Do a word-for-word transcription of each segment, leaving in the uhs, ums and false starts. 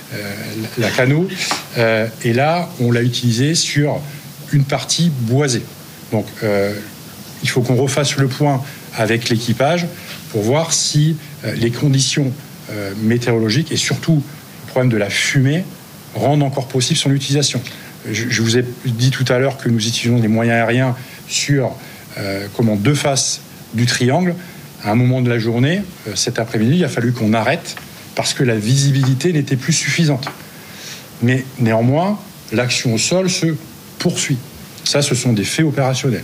euh, la Cano. Euh, et là, on l'a utilisé sur une partie boisée. Donc, euh, il faut qu'on refasse le point avec l'équipage pour voir si euh, les conditions euh, météorologiques et surtout le problème de la fumée rendent encore possible son utilisation. Je, je vous ai dit tout à l'heure que nous utilisons des moyens aériens sur euh, comment, deux faces du triangle. À un moment de la journée, euh, cet après-midi, il a fallu qu'on arrête parce que la visibilité n'était plus suffisante. Mais néanmoins, l'action au sol se poursuit. Ça, ce sont des faits opérationnels.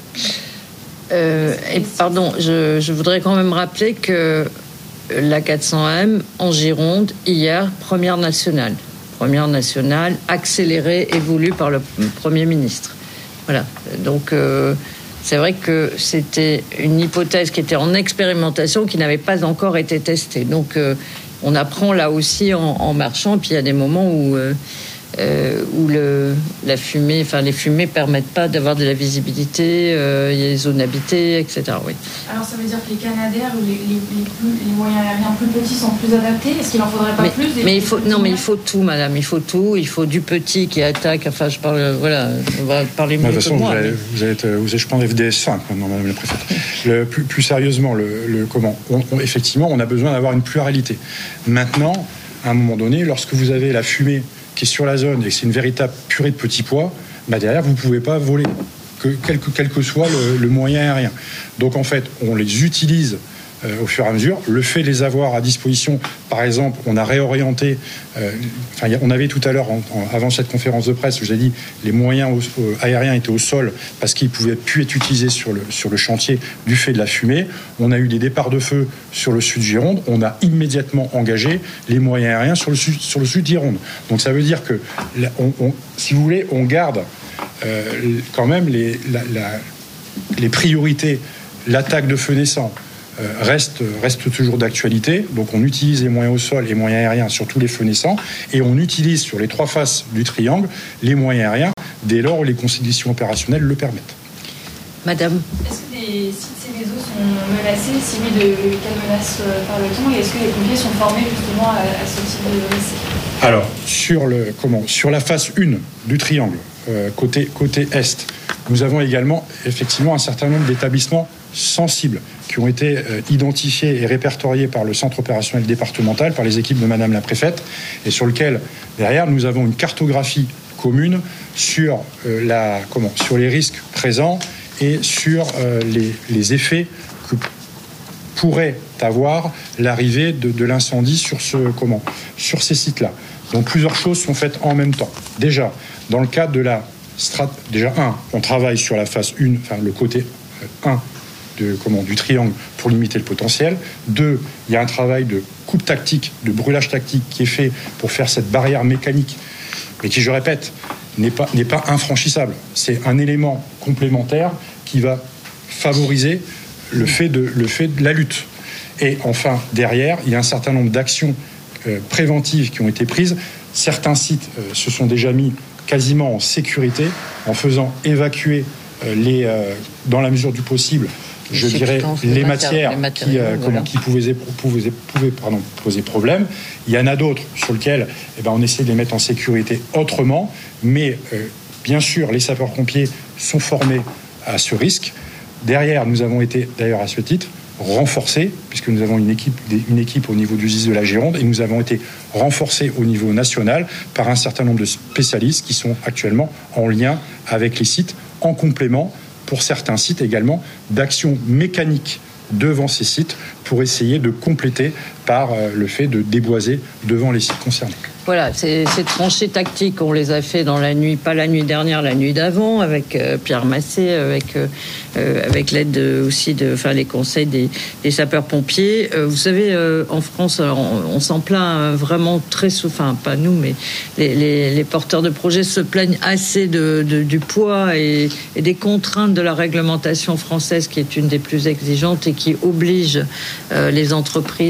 Euh, et pardon, je, je voudrais quand même rappeler que la quatre cents M en Gironde, hier, première nationale. Première nationale, accélérée et voulue par le Premier ministre. Voilà. Donc, euh, c'est vrai que c'était une hypothèse qui était en expérimentation, qui n'avait pas encore été testée. Donc, euh, on apprend là aussi en, en marchant. Puis, il y a des moments où... Euh, Euh, où le, la fumée, enfin les fumées permettent pas d'avoir de la visibilité, euh, il y a des zones habitées, et cetera. Oui. Alors ça veut dire que les Canadair ou les, les, les, plus, les moyens aériens plus petits sont plus adaptés. Est-ce qu'il en faudrait pas mais, plus des mais il faut non, mais il faut tout, madame. Il faut tout. Il faut du petit qui attaque. Enfin, je parle. Voilà, on va parler mieux de toute façon, que moi. Vous, allez, mais... vous êtes, vous êtes, je pense, F D S cinq maintenant, madame la préfète. Le, plus, plus sérieusement, le, le comment on, on, effectivement, on a besoin d'avoir une pluralité. Maintenant, à un moment donné, lorsque vous avez la fumée qui est sur la zone et que c'est une véritable purée de petits pois, bah derrière, vous ne pouvez pas voler, que, quel, que, quel que soit le, le moyen aérien. Donc, en fait, on les utilise euh, au fur et à mesure. Le fait de les avoir à disposition, par exemple, on a réorienté, euh, enfin, on avait tout à l'heure, en, en, avant cette conférence de presse, je vous ai dit, les moyens au, au, aériens étaient au sol parce qu'ils ne pouvaient plus être utilisés sur le, sur le chantier du fait de la fumée. On a eu des départs de feu sur le sud Gironde. On a immédiatement engagé les moyens aériens sur le sud, sur le sud Gironde. Donc ça veut dire que, on, on, si vous voulez, on garde euh, quand même les, la, la, les priorités. L'attaque de feu naissant euh, reste, reste toujours d'actualité. Donc on utilise les moyens au sol et les moyens aériens sur tous les feux naissants. Et on utilise sur les trois faces du triangle les moyens aériens dès lors où les conditions opérationnelles le permettent. Madame. Est-ce que des sites Seveso sont menacés? Si oui, de quelles menaces par le temps? Et est-ce que les pompiers sont formés justement à, à ce type de risque? Alors, sur, le, comment, sur la face un du triangle, euh, côté, côté est, nous avons également effectivement un certain nombre d'établissements sensibles qui ont été euh, identifiés et répertoriés par le centre opérationnel départemental, par les équipes de Madame la préfète, et sur lequel, derrière, nous avons une cartographie commune sur, euh, la, comment, sur les risques présents et sur euh, les, les effets que pourrait avoir l'arrivée de, de l'incendie sur, ce, comment, sur ces sites-là. Donc plusieurs choses sont faites en même temps. Déjà, dans le cadre de la strat... Déjà, un, on travaille sur la phase un, enfin le côté un de, comment, du triangle pour limiter le potentiel. Deux, il y a un travail de coupe tactique, de brûlage tactique qui est fait pour faire cette barrière mécanique, mais qui, je répète, n'est pas, n'est pas infranchissable. C'est un élément complémentaire qui va favoriser le fait de, le fait de la lutte. Et enfin, derrière, il y a un certain nombre d'actions euh, préventives qui ont été prises. Certains sites euh, se sont déjà mis quasiment en sécurité en faisant évacuer euh, les, euh, dans la mesure du possible, je dirais, les matières, les matières qui, euh, voilà. comment, qui pouvaient, pouvaient, pouvaient pardon, poser problème. Il y en a d'autres sur lesquels eh ben, on essaie de les mettre en sécurité autrement, mais euh, bien sûr, les sapeurs-pompiers sont formés à ce risque. Derrière, nous avons été, d'ailleurs à ce titre, renforcés, puisque nous avons une équipe, une équipe au niveau du S I S de la Gironde, et nous avons été renforcés au niveau national par un certain nombre de spécialistes qui sont actuellement en lien avec les sites, en complément, pour certains sites également, d'actions mécaniques devant ces sites pour essayer de compléter par le fait de déboiser devant les sites concernés. Voilà, ces, ces tranchées tactiques, on les a fait dans la nuit, pas la nuit dernière, la nuit d'avant, avec euh, Pierre Massé, avec, euh, avec l'aide de, aussi de, enfin, les conseils des, des sapeurs-pompiers. Euh, vous savez, euh, en France, on, on s'en plaint vraiment très souvent, enfin, pas nous, mais les, les, les porteurs de projets se plaignent assez de, de, du poids et, et des contraintes de la réglementation française, qui est une des plus exigeantes et qui oblige euh, les entreprises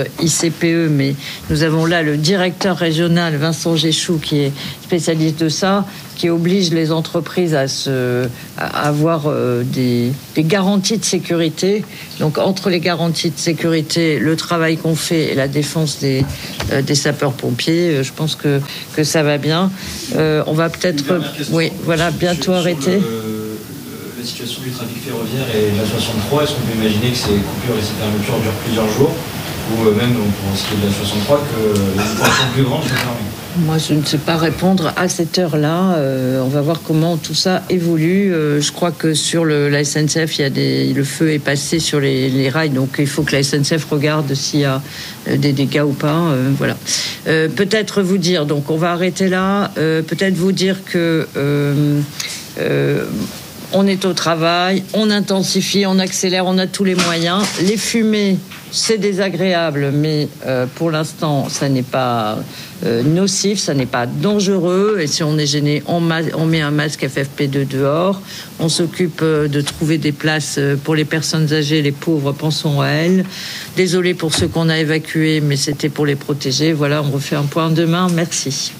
I C P E, mais nous avons là le directeur régional, Vincent Géchou, qui est spécialiste de ça, qui oblige les entreprises à, se, à avoir euh, des, des garanties de sécurité. Donc, entre les garanties de sécurité, le travail qu'on fait et la défense des, euh, des sapeurs-pompiers, euh, je pense que, que ça va bien. Euh, on va peut-être... Oui, voilà, bientôt arrêter. Le, la situation du trafic ferroviaire et de la soixante-trois, est-ce qu'on peut imaginer que ces coupures et ces fermetures durent plusieurs jours ? Ou même, pour ce qui est de la soixante-trois, que les coupures sont plus grandes, Moi, je ne sais pas répondre à cette heure-là. Euh, on va voir comment tout ça évolue. Euh, je crois que sur le, la S N C F, il y a des, le feu est passé sur les, les rails, donc il faut que la S N C F regarde s'il y a des dégâts ou pas. Euh, voilà. Euh, peut-être vous dire, donc on va arrêter là. Euh, peut-être vous dire que euh, euh, on est au travail, on intensifie, on accélère, on a tous les moyens. Les fumées, c'est désagréable, mais euh, pour l'instant, ça n'est pas euh, nocif, ça n'est pas dangereux. Et si on est gêné, on, ma- on met un masque F F P deux dehors. On s'occupe euh, de trouver des places pour les personnes âgées, les pauvres, pensons à elles. Désolé pour ceux qu'on a évacués, mais c'était pour les protéger. Voilà, on refait un point demain. Merci.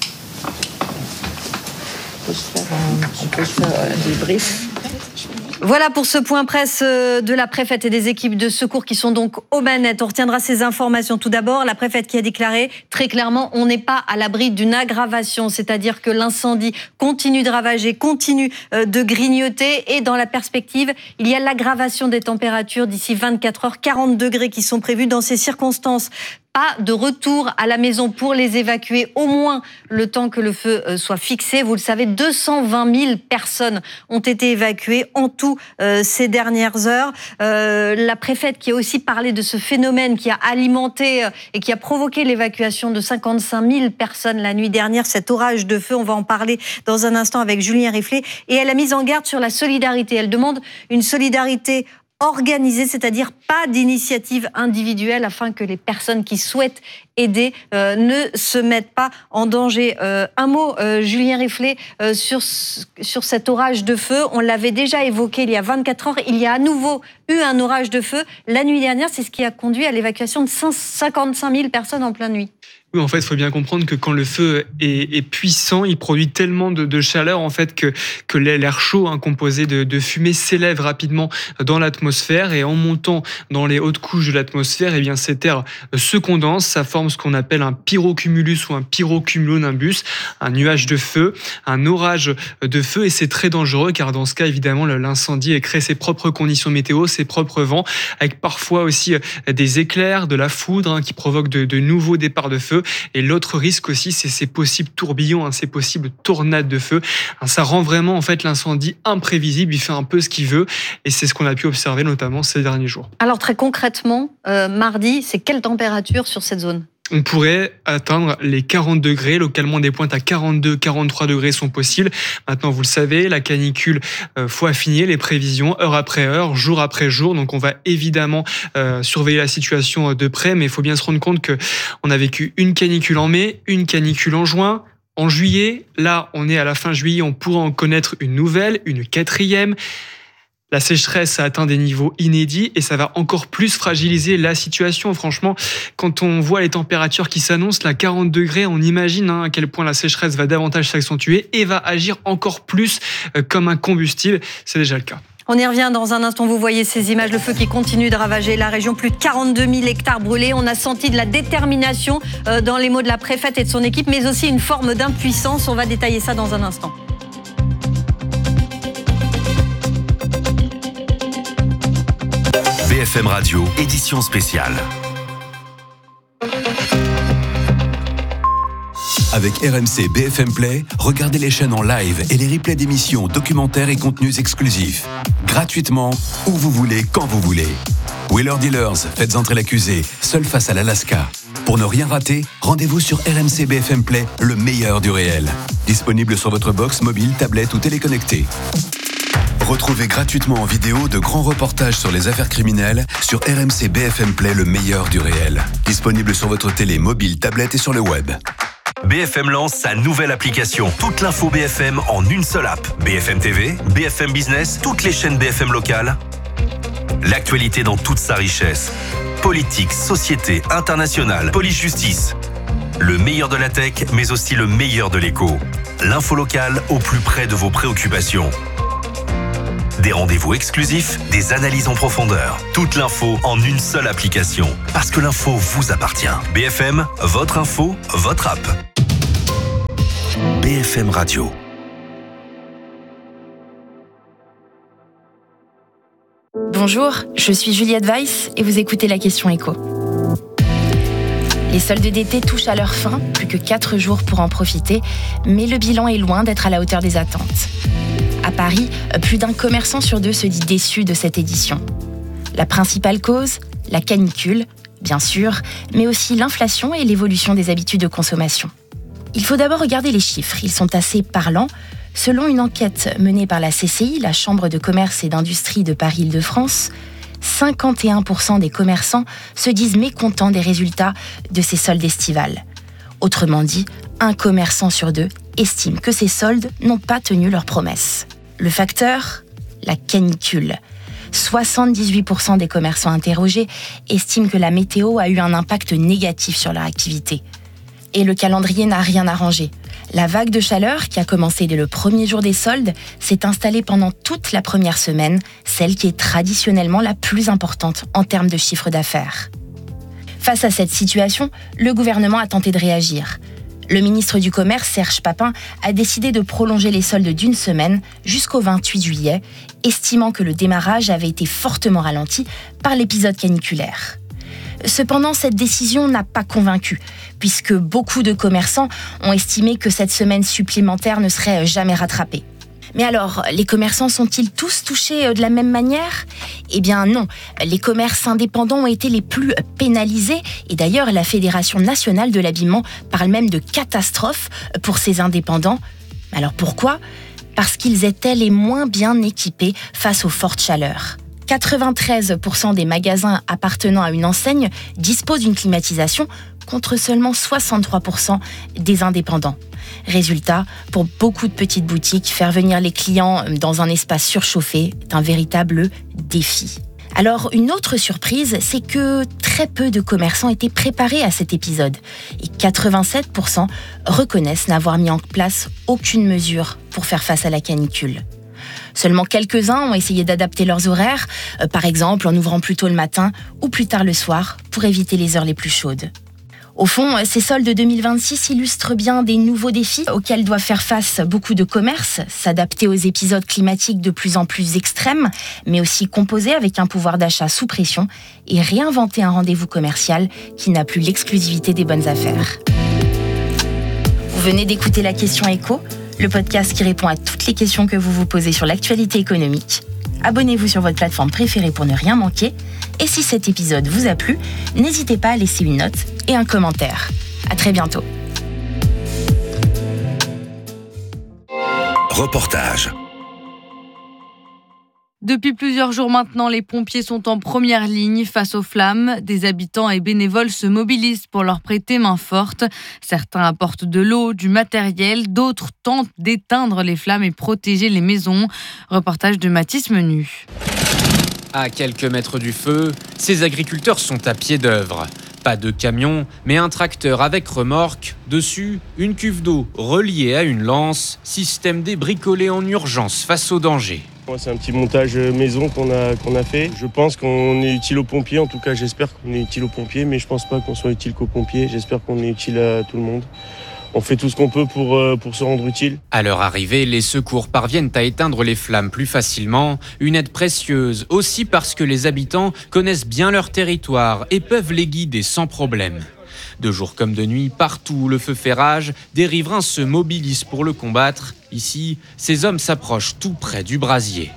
On peut se faire un, on peut se faire un débrief. Voilà pour ce point presse de la préfète et des équipes de secours qui sont donc aux manettes. On retiendra ces informations. Tout d'abord, la préfète qui a déclaré très clairement, on n'est pas à l'abri d'une aggravation, c'est-à-dire que l'incendie continue de ravager, continue de grignoter et dans la perspective, il y a l'aggravation des températures d'ici vingt-quatre heures, quarante degrés qui sont prévus dans ces circonstances. Pas de retour à la maison pour les évacuer, au moins le temps que le feu soit fixé. Vous le savez, deux cent vingt mille personnes ont été évacuées en tout euh, ces dernières heures. Euh, la préfète qui a aussi parlé de ce phénomène qui a alimenté euh, et qui a provoqué l'évacuation de cinquante-cinq mille personnes la nuit dernière, cet orage de feu. On va en parler dans un instant avec Julien Riflet. Et elle a mis en garde sur la solidarité. Elle demande une solidarité organisée, c'est-à-dire pas d'initiative individuelle afin que les personnes qui souhaitent aider euh, ne se mettent pas en danger. Euh, un mot, euh, Julien Riflet, euh, sur, sur cet orage de feu. On l'avait déjà évoqué il y a vingt-quatre heures. Il y a à nouveau eu un orage de feu. La nuit dernière, c'est ce qui a conduit à l'évacuation de cinquante-cinq mille personnes en pleine nuit. Oui, en fait, il faut bien comprendre que quand le feu est, est puissant, il produit tellement de, de chaleur en fait que, que l'air chaud, hein, composé de, de fumée, s'élève rapidement dans l'atmosphère et en montant dans les hautes couches de l'atmosphère, eh bien cet air se condense, ça forme ce qu'on appelle un pyrocumulus ou un pyrocumulonimbus, un nuage de feu, un orage de feu et c'est très dangereux car dans ce cas, évidemment, l'incendie crée ses propres conditions météo, ses propres vents, avec parfois aussi des éclairs, de la foudre hein, qui provoquent de, de nouveaux départs de feu. Et l'autre risque aussi, c'est ces possibles tourbillons, hein, ces possibles tornades de feu. Hein, ça rend vraiment en fait l'incendie imprévisible. Il fait un peu ce qu'il veut, et c'est ce qu'on a pu observer notamment ces derniers jours. Alors très concrètement, euh, mardi, c'est quelle température sur cette zone ? On pourrait atteindre les quarante degrés. Localement, des pointes à quarante-deux, quarante-trois degrés sont possibles. Maintenant, vous le savez, la canicule, euh, faut affiner les prévisions heure après heure, jour après jour. Donc, on va évidemment euh, surveiller la situation de près, mais il faut bien se rendre compte que on a vécu une canicule en mai, une canicule en juin. En juillet, là, on est à la fin juillet, on pourra en connaître une nouvelle, une quatrième. La sécheresse a atteint des niveaux inédits et ça va encore plus fragiliser la situation. Franchement, quand on voit les températures qui s'annoncent, là, quarante degrés, on imagine hein, à quel point la sécheresse va davantage s'accentuer et va agir encore plus euh, comme un combustible. C'est déjà le cas. On y revient dans un instant. Vous voyez ces images, le feu qui continue de ravager la région. Plus de quarante-deux mille hectares brûlés. On a senti de la détermination euh, dans les mots de la préfète et de son équipe, mais aussi une forme d'impuissance. On va détailler ça dans un instant. B F M Radio, édition spéciale. Avec R M C B F M Play, regardez les chaînes en live et les replays d'émissions, documentaires et contenus exclusifs. Gratuitement, où vous voulez, quand vous voulez. Wheeler Dealers, faites entrer l'accusé, seul face à l'Alaska. Pour ne rien rater, rendez-vous sur R M C B F M Play, le meilleur du réel. Disponible sur votre box, mobile, tablette ou téléconnecté. Retrouvez gratuitement en vidéo de grands reportages sur les affaires criminelles sur R M C B F M Play, le meilleur du réel. Disponible sur votre télé, mobile, tablette et sur le web. B F M lance sa nouvelle application. Toute l'info B F M en une seule app. B F M T V, B F M Business, toutes les chaînes B F M locales. L'actualité dans toute sa richesse. politique, société, internationale, police-justice. Le meilleur de la tech, mais aussi le meilleur de l'écho. L'info locale au plus près de vos préoccupations. Des rendez-vous exclusifs, des analyses en profondeur. Toute l'info en une seule application. Parce que l'info vous appartient. B F M, votre info, votre app. B F M Radio. Bonjour, je suis Juliette Weiss et vous écoutez la question écho. Les soldes d'été touchent à leur fin, plus que quatre jours pour en profiter, mais le bilan est loin d'être à la hauteur des attentes. À Paris, plus d'un commerçant sur deux se dit déçu de cette édition. La principale cause, la canicule, bien sûr, mais aussi l'inflation et l'évolution des habitudes de consommation. Il faut d'abord regarder les chiffres, ils sont assez parlants. Selon une enquête menée par la C C I, la Chambre de commerce et d'industrie de Paris-Île-de-France, cinquante et un pour cent des commerçants se disent mécontents des résultats de ces soldes estivales. Autrement dit, un commerçant sur deux estime que ces soldes n'ont pas tenu leurs promesses. Le facteur ? La canicule. soixante-dix-huit pour cent des commerçants interrogés estiment que la météo a eu un impact négatif sur leur activité. Et le calendrier n'a rien arrangé. La vague de chaleur, qui a commencé dès le premier jour des soldes, s'est installée pendant toute la première semaine, celle qui est traditionnellement la plus importante en termes de chiffre d'affaires. Face à cette situation, le gouvernement a tenté de réagir. Le ministre du Commerce, Serge Papin, a décidé de prolonger les soldes d'une semaine jusqu'au vingt-huit juillet, estimant que le démarrage avait été fortement ralenti par l'épisode caniculaire. Cependant, cette décision n'a pas convaincu, puisque beaucoup de commerçants ont estimé que cette semaine supplémentaire ne serait jamais rattrapée. Mais alors, les commerçants sont-ils tous touchés de la même manière ? Eh bien non, les commerces indépendants ont été les plus pénalisés, et d'ailleurs la Fédération nationale de l'habillement parle même de catastrophe pour ces indépendants. Alors pourquoi ? Parce qu'ils étaient les moins bien équipés face aux fortes chaleurs. quatre-vingt-treize pour cent des magasins appartenant à une enseigne disposent d'une climatisation contre seulement soixante-trois pour cent des indépendants. Résultat, pour beaucoup de petites boutiques, faire venir les clients dans un espace surchauffé est un véritable défi. Alors, une autre surprise, c'est que très peu de commerçants étaient préparés à cet épisode et quatre-vingt-sept pour cent reconnaissent n'avoir mis en place aucune mesure pour faire face à la canicule. Seulement quelques-uns ont essayé d'adapter leurs horaires, euh, par exemple en ouvrant plus tôt le matin ou plus tard le soir pour éviter les heures les plus chaudes. Au fond, ces soldes deux mille vingt-six illustrent bien des nouveaux défis auxquels doivent faire face beaucoup de commerces, s'adapter aux épisodes climatiques de plus en plus extrêmes, mais aussi composer avec un pouvoir d'achat sous pression et réinventer un rendez-vous commercial qui n'a plus l'exclusivité des bonnes affaires. Vous venez d'écouter la question écho, le podcast qui répond à toutes les questions que vous vous posez sur l'actualité économique. Abonnez-vous sur votre plateforme préférée pour ne rien manquer. Et si cet épisode vous a plu, n'hésitez pas à laisser une note et un commentaire. À très bientôt. Reportage. Depuis plusieurs jours maintenant, les pompiers sont en première ligne face aux flammes. Des habitants et bénévoles se mobilisent pour leur prêter main forte. Certains apportent de l'eau, du matériel, d'autres tentent d'éteindre les flammes et protéger les maisons. Reportage de Mathis Menu. À quelques mètres du feu, ces agriculteurs sont à pied d'œuvre. Pas de camion, mais un tracteur avec remorque. Dessus, une cuve d'eau reliée à une lance. Système débricolé en urgence face au danger. C'est un petit montage maison qu'on a, qu'on a fait. Je pense qu'on est utile aux pompiers, en tout cas j'espère qu'on est utile aux pompiers, mais je pense pas qu'on soit utile qu'aux pompiers, j'espère qu'on est utile à tout le monde. On fait tout ce qu'on peut pour, pour se rendre utile. À leur arrivée, les secours parviennent à éteindre les flammes plus facilement. Une aide précieuse, aussi parce que les habitants connaissent bien leur territoire et peuvent les guider sans problème. De jour comme de nuit, partout où le feu fait rage, des riverains se mobilisent pour le combattre. Ici, ces hommes s'approchent tout près du brasier.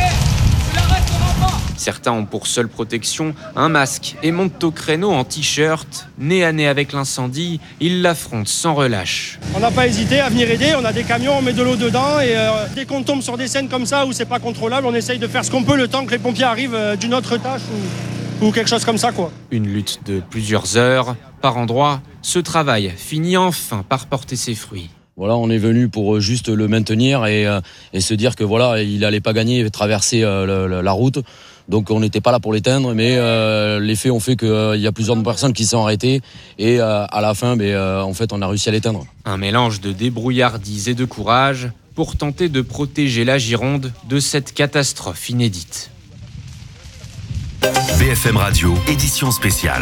Certains ont pour seule protection un masque et montent au créneau en t-shirt. Nez à nez avec l'incendie, ils l'affrontent sans relâche. On n'a pas hésité à venir aider, on a des camions, on met de l'eau dedans et euh, dès qu'on tombe sur des scènes comme ça où c'est pas contrôlable, on essaye de faire ce qu'on peut le temps que les pompiers arrivent euh, d'une autre tâche ou, ou quelque chose comme ça, quoi. Une lutte de plusieurs heures. Par endroits, ce travail finit enfin par porter ses fruits. Voilà, on est venu pour juste le maintenir et, euh, et se dire que voilà, il n'allait pas gagner et traverser euh, le, le, la route. Donc on n'était pas là pour l'éteindre, mais euh, les faits ont fait qu'il euh, y a plusieurs personnes qui se sont arrêtées et euh, à la fin, ben, euh, en fait, on a réussi à l'éteindre. Un mélange de débrouillardise et de courage pour tenter de protéger la Gironde de cette catastrophe inédite. B F M Radio, édition spéciale.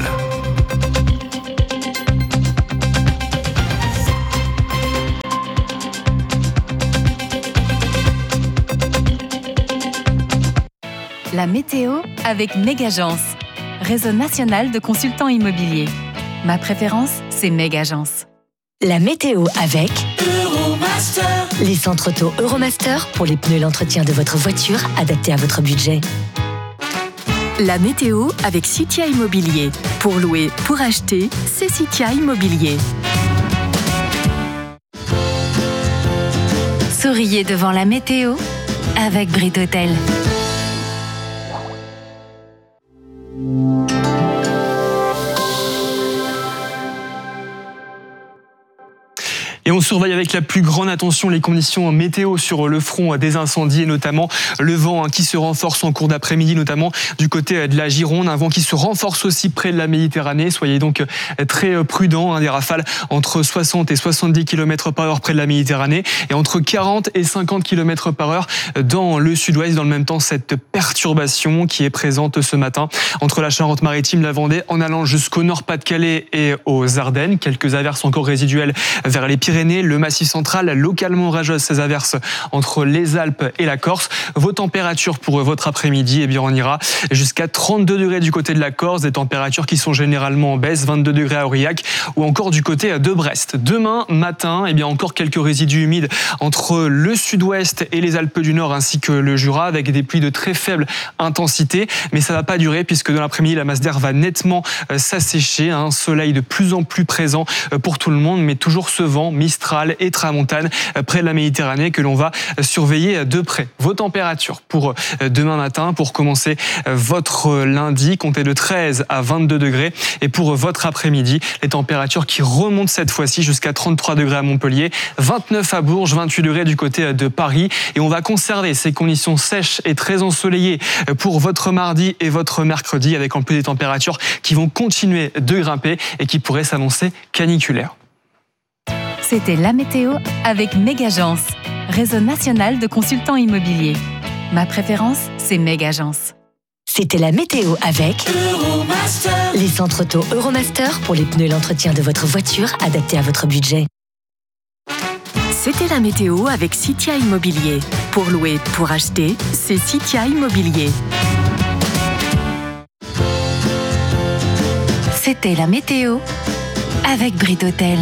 La météo avec Megagence, réseau national de consultants immobiliers. Ma préférence, c'est Megagence. La météo avec Euromaster. Les centres auto Euromaster pour les pneus et l'entretien de votre voiture adaptés à votre budget. La météo avec Citia Immobilier. Pour louer, pour acheter, c'est Citia Immobilier. Souriez devant la météo avec Brit Hôtel. Et on surveille avec la plus grande attention les conditions météo sur le front des incendies et notamment le vent qui se renforce en cours d'après-midi, notamment du côté de la Gironde. Un vent qui se renforce aussi près de la Méditerranée. Soyez donc très prudents. Des rafales entre soixante et soixante-dix kilomètres par heure près de la Méditerranée et entre quarante et cinquante kilomètres par heure dans le sud-ouest. Dans le même temps, cette perturbation qui est présente ce matin entre la Charente-Maritime, la Vendée, en allant jusqu'au Nord-Pas-de-Calais et aux Ardennes. Quelques averses encore résiduelles vers les Pyrénées. Le Massif central, localement orageuses, ces averses entre les Alpes et la Corse. Vos températures pour votre après-midi, eh bien on ira jusqu'à trente-deux degrés du côté de la Corse, des températures qui sont généralement en baisse, vingt-deux degrés à Aurillac ou encore du côté de Brest. Demain matin, eh bien encore quelques résidus humides entre le sud-ouest et les Alpes du Nord ainsi que le Jura avec des pluies de très faible intensité, mais ça va pas durer puisque dans l'après-midi, la masse d'air va nettement s'assécher, un soleil de plus en plus présent pour tout le monde, mais toujours ce vent Mistral et Tramontane près de la Méditerranée que l'on va surveiller de près. Vos températures pour demain matin, pour commencer votre lundi, comptez de treize à vingt-deux degrés et pour votre après-midi, les températures qui remontent cette fois-ci jusqu'à trente-trois degrés à Montpellier, vingt-neuf à Bourges, vingt-huit degrés du côté de Paris et on va conserver ces conditions sèches et très ensoleillées pour votre mardi et votre mercredi avec en plus des températures qui vont continuer de grimper et qui pourraient s'annoncer caniculaires. C'était la météo avec Megagence, réseau national de consultants immobiliers. Ma préférence, c'est Megagence. C'était la météo avec Euromaster. Les centres auto Euromaster pour les pneus et l'entretien de votre voiture adaptés à votre budget. C'était la météo avec Citia Immobilier. Pour louer, pour acheter, c'est Citia Immobilier. C'était la météo avec Brit Hôtel.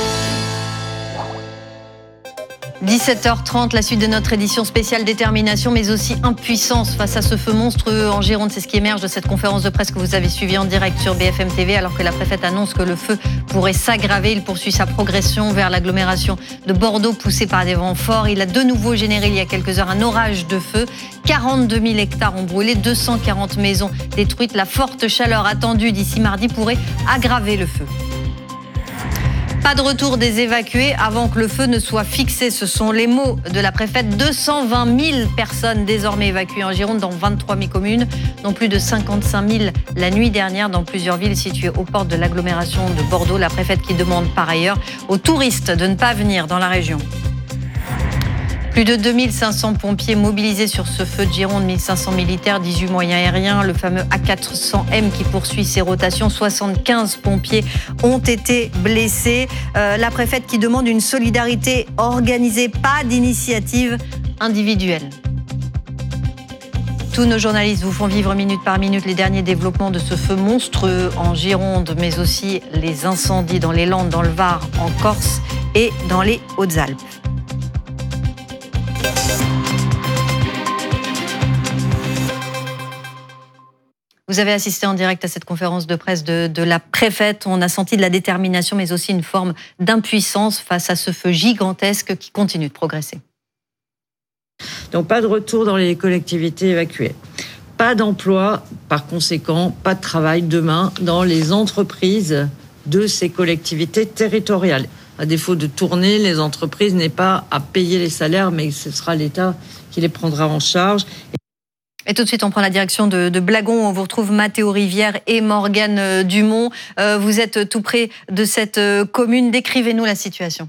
dix-sept heures trente, la suite de notre édition spéciale détermination, mais aussi impuissance face à ce feu monstrueux en Gironde. C'est ce qui émerge de cette conférence de presse que vous avez suivie en direct sur B F M T V, alors que la préfète annonce que le feu pourrait s'aggraver. Il poursuit sa progression vers l'agglomération de Bordeaux, poussé par des vents forts. Il a de nouveau généré il y a quelques heures un orage de feu. quarante-deux mille hectares ont brûlé, deux cent quarante maisons détruites. La forte chaleur attendue d'ici mardi pourrait aggraver le feu. Pas de retour des évacués avant que le feu ne soit fixé. Ce sont les mots de la préfète. deux cent vingt mille personnes désormais évacuées en Gironde dans vingt-trois mille communes, dont plus de cinquante-cinq mille la nuit dernière dans plusieurs villes situées aux portes de l'agglomération de Bordeaux. La préfète qui demande par ailleurs aux touristes de ne pas venir dans la région. Plus de deux mille cinq cents pompiers mobilisés sur ce feu de Gironde, mille cinq cents militaires, dix-huit moyens aériens, le fameux A quatre cents M qui poursuit ses rotations. soixante-quinze pompiers ont été blessés. Euh, la préfète qui demande une solidarité organisée, pas d'initiative individuelle. Tous nos journalistes vous font vivre minute par minute les derniers développements de ce feu monstrueux en Gironde, mais aussi les incendies dans les Landes, dans le Var, en Corse et dans les Hautes-Alpes. Vous avez assisté en direct à cette conférence de presse de, de la préfète. On a senti de la détermination, mais aussi une forme d'impuissance face à ce feu gigantesque qui continue de progresser. Donc pas de retour dans les collectivités évacuées. Pas d'emploi, par conséquent, pas de travail demain dans les entreprises de ces collectivités territoriales. À défaut de tourner, les entreprises n'aient pas à payer les salaires, mais ce sera l'État qui les prendra en charge. Et tout de suite, on prend la direction de, de Blagon. On vous retrouve Mathéo Rivière et Morgane Dumont. Euh, vous êtes tout près de cette commune. Décrivez-nous la situation.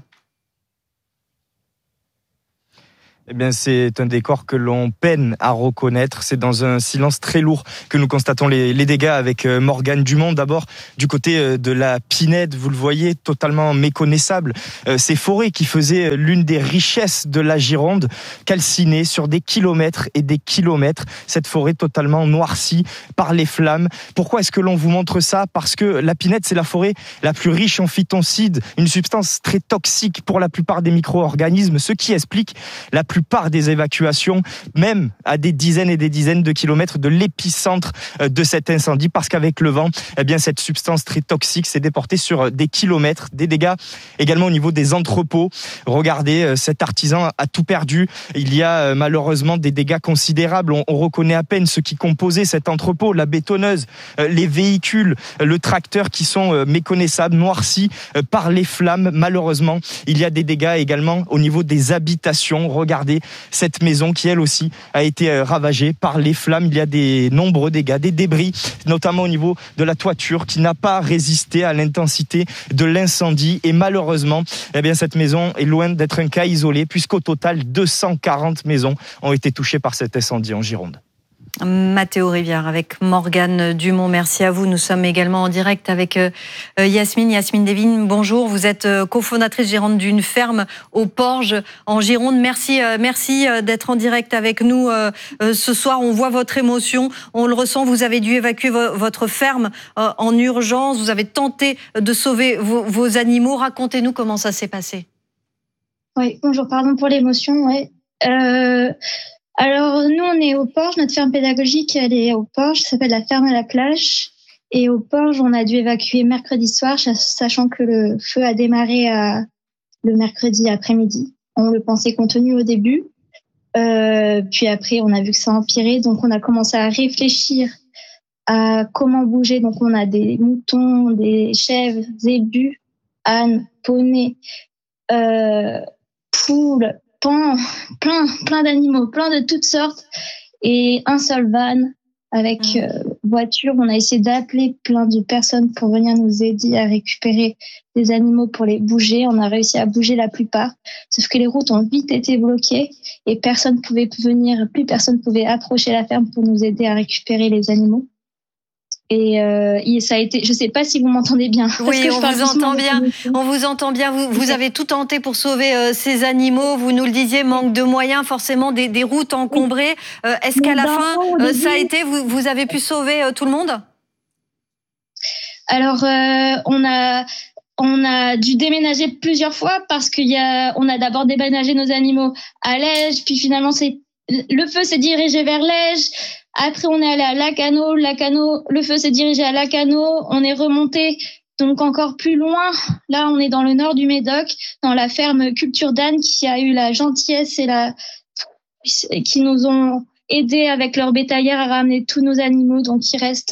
Eh bien, c'est un décor que l'on peine à reconnaître. C'est dans un silence très lourd que nous constatons les, les dégâts avec Morgane Dumont. D'abord, du côté de la Pinède, vous le voyez, totalement méconnaissable. Euh, ces forêts qui faisaient l'une des richesses de la Gironde, calcinées sur des kilomètres et des kilomètres. Cette forêt totalement noircie par les flammes. Pourquoi est-ce que l'on vous montre ça ? Parce que la Pinède, c'est la forêt la plus riche en phytoncides, une substance très toxique pour la plupart des micro-organismes, ce qui explique la plupart des évacuations, même à des dizaines et des dizaines de kilomètres de l'épicentre de cet incendie, parce qu'avec le vent, eh bien, cette substance très toxique s'est déportée sur des kilomètres. Des dégâts également au niveau des entrepôts. Regardez, cet artisan a tout perdu. Il y a malheureusement des dégâts considérables. On, on reconnaît à peine ce qui composait cet entrepôt, la bétonneuse, les véhicules, le tracteur qui sont méconnaissables, noircis par les flammes. Malheureusement, il y a des dégâts également au niveau des habitations. Regardez cette maison qui, elle aussi, a été ravagée par les flammes. Il y a des nombreux dégâts, des débris, notamment au niveau de la toiture qui n'a pas résisté à l'intensité de l'incendie. Et malheureusement, eh bien, cette maison est loin d'être un cas isolé, puisqu'au total, deux cent quarante maisons ont été touchées par cet incendie en Gironde. Mathéo Rivière avec Morgane Dumont, merci à vous. Nous sommes également en direct avec Yasmine, Yasmine Devine, bonjour. Vous êtes cofondatrice gérante d'une ferme aux Porges en Gironde. Merci, merci d'être en direct avec nous ce soir. On voit votre émotion, on le ressent. Vous avez dû évacuer votre ferme en urgence. Vous avez tenté de sauver vos, vos animaux. Racontez-nous comment ça s'est passé. Oui, bonjour, pardon pour l'émotion. Ouais. Euh... Alors, nous, on est aux Porges. Notre ferme pédagogique, elle est aux Porges. Ça s'appelle la ferme à la plage. Et aux Porges, on a dû évacuer mercredi soir, sachant que le feu a démarré à, le mercredi après-midi. On le pensait contenu au début. Euh, puis après, on a vu que ça empirait. Donc, on a commencé à réfléchir à comment bouger. Donc, on a des moutons, des chèvres, zébus, ânes, poneys, euh, poules, Plein, plein, plein d'animaux, plein de toutes sortes, et un seul van avec euh, voiture. On a essayé d'appeler plein de personnes pour venir nous aider à récupérer des animaux pour les bouger. On a réussi à bouger la plupart, sauf que les routes ont vite été bloquées et personne pouvait venir, plus personne pouvait approcher la ferme pour nous aider à récupérer les animaux. Et euh, ça a été. Je sais pas si vous m'entendez bien. Oui, que on vous entend bien. On vous entend bien. Vous, vous avez tout tenté pour sauver euh, ces animaux. Vous nous le disiez, manque de moyens, forcément des, des routes encombrées. Euh, est-ce qu'à la fin, euh, ça a été vous, vous avez pu sauver euh, tout le monde ? Alors, euh, on a. On a dû déménager plusieurs fois parce qu'il y a. On a d'abord déménagé nos animaux à Lège, puis finalement c'est le feu s'est dirigé vers Lège. Après, on est allé à Lacanau. Lacanau, le feu s'est dirigé à Lacanau. On est remonté donc encore plus loin. Là, on est dans le nord du Médoc, dans la ferme Culture d'Anne, qui a eu la gentillesse et la qui nous ont aidés avec leur bétaillère à ramener tous nos animaux. Donc, il reste.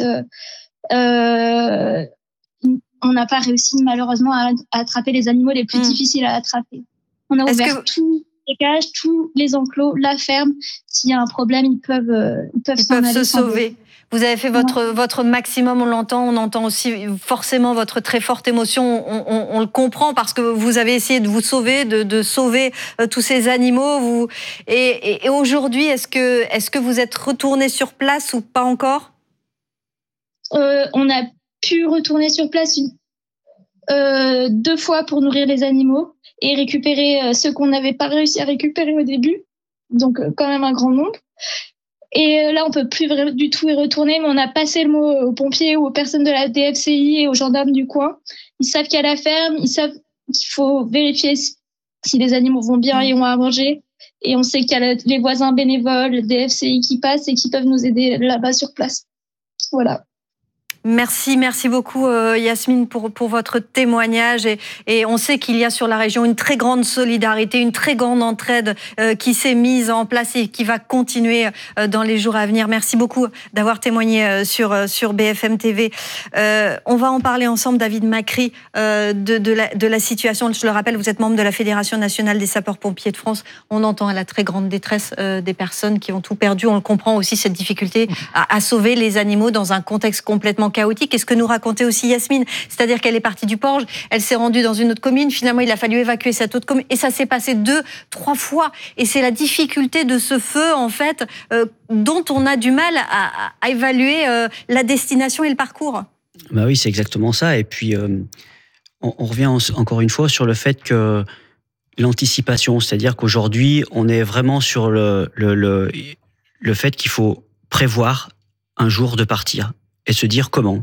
Euh, on n'a pas réussi malheureusement à, à attraper les animaux les plus mmh. difficiles à attraper. On a Est-ce ouvert que... tout. Les cages, tous les enclos, la ferme. S'il y a un problème, ils peuvent, euh, ils peuvent, ils peuvent se sauver. Vous avez fait votre, ouais. votre maximum, on l'entend. On entend aussi forcément votre très forte émotion. On, on, on le comprend parce que vous avez essayé de vous sauver, de, de sauver euh, tous ces animaux. Vous... Et, et, et aujourd'hui, est-ce que, est-ce que vous êtes retourné sur place ou pas encore ? euh, On a pu retourner sur place une, euh, deux fois pour nourrir les animaux et récupérer ceux qu'on n'avait pas réussi à récupérer au début. Donc, quand même un grand nombre. Et là, on peut plus du tout y retourner, mais on a passé le mot aux pompiers ou aux personnes de la D F C I et aux gendarmes du coin. Ils savent qu'il y a la ferme, ils savent qu'il faut vérifier si les animaux vont bien et ont à manger. Et on sait qu'il y a les voisins bénévoles, D F C I qui passent et qui peuvent nous aider là-bas sur place. Voilà. Merci, merci beaucoup euh, Yasmine pour, pour votre témoignage et, et on sait qu'il y a sur la région une très grande solidarité, une très grande entraide euh, qui s'est mise en place et qui va continuer euh, dans les jours à venir. Merci beaucoup d'avoir témoigné euh, sur, euh, sur B F M T V. Euh, on va en parler ensemble, David Macri, euh, de, de, la, de la situation. Je le rappelle, vous êtes membre de la Fédération nationale des sapeurs-pompiers de France. On entend la très grande détresse euh, des personnes qui ont tout perdu. On le comprend aussi, cette difficulté à, à sauver les animaux dans un contexte complètement chaotique. Et ce que nous racontait aussi Yasmine, c'est-à-dire qu'elle est partie du Porge, elle s'est rendue dans une autre commune, finalement il a fallu évacuer cette autre commune, et ça s'est passé deux, trois fois. Et c'est la difficulté de ce feu, en fait, euh, dont on a du mal à, à évaluer euh, la destination et le parcours. Bah oui, c'est exactement ça. Et puis, euh, on, on revient en, encore une fois sur le fait que l'anticipation, c'est-à-dire qu'aujourd'hui, on est vraiment sur le, le, le, le fait qu'il faut prévoir un jour de partir et se dire comment.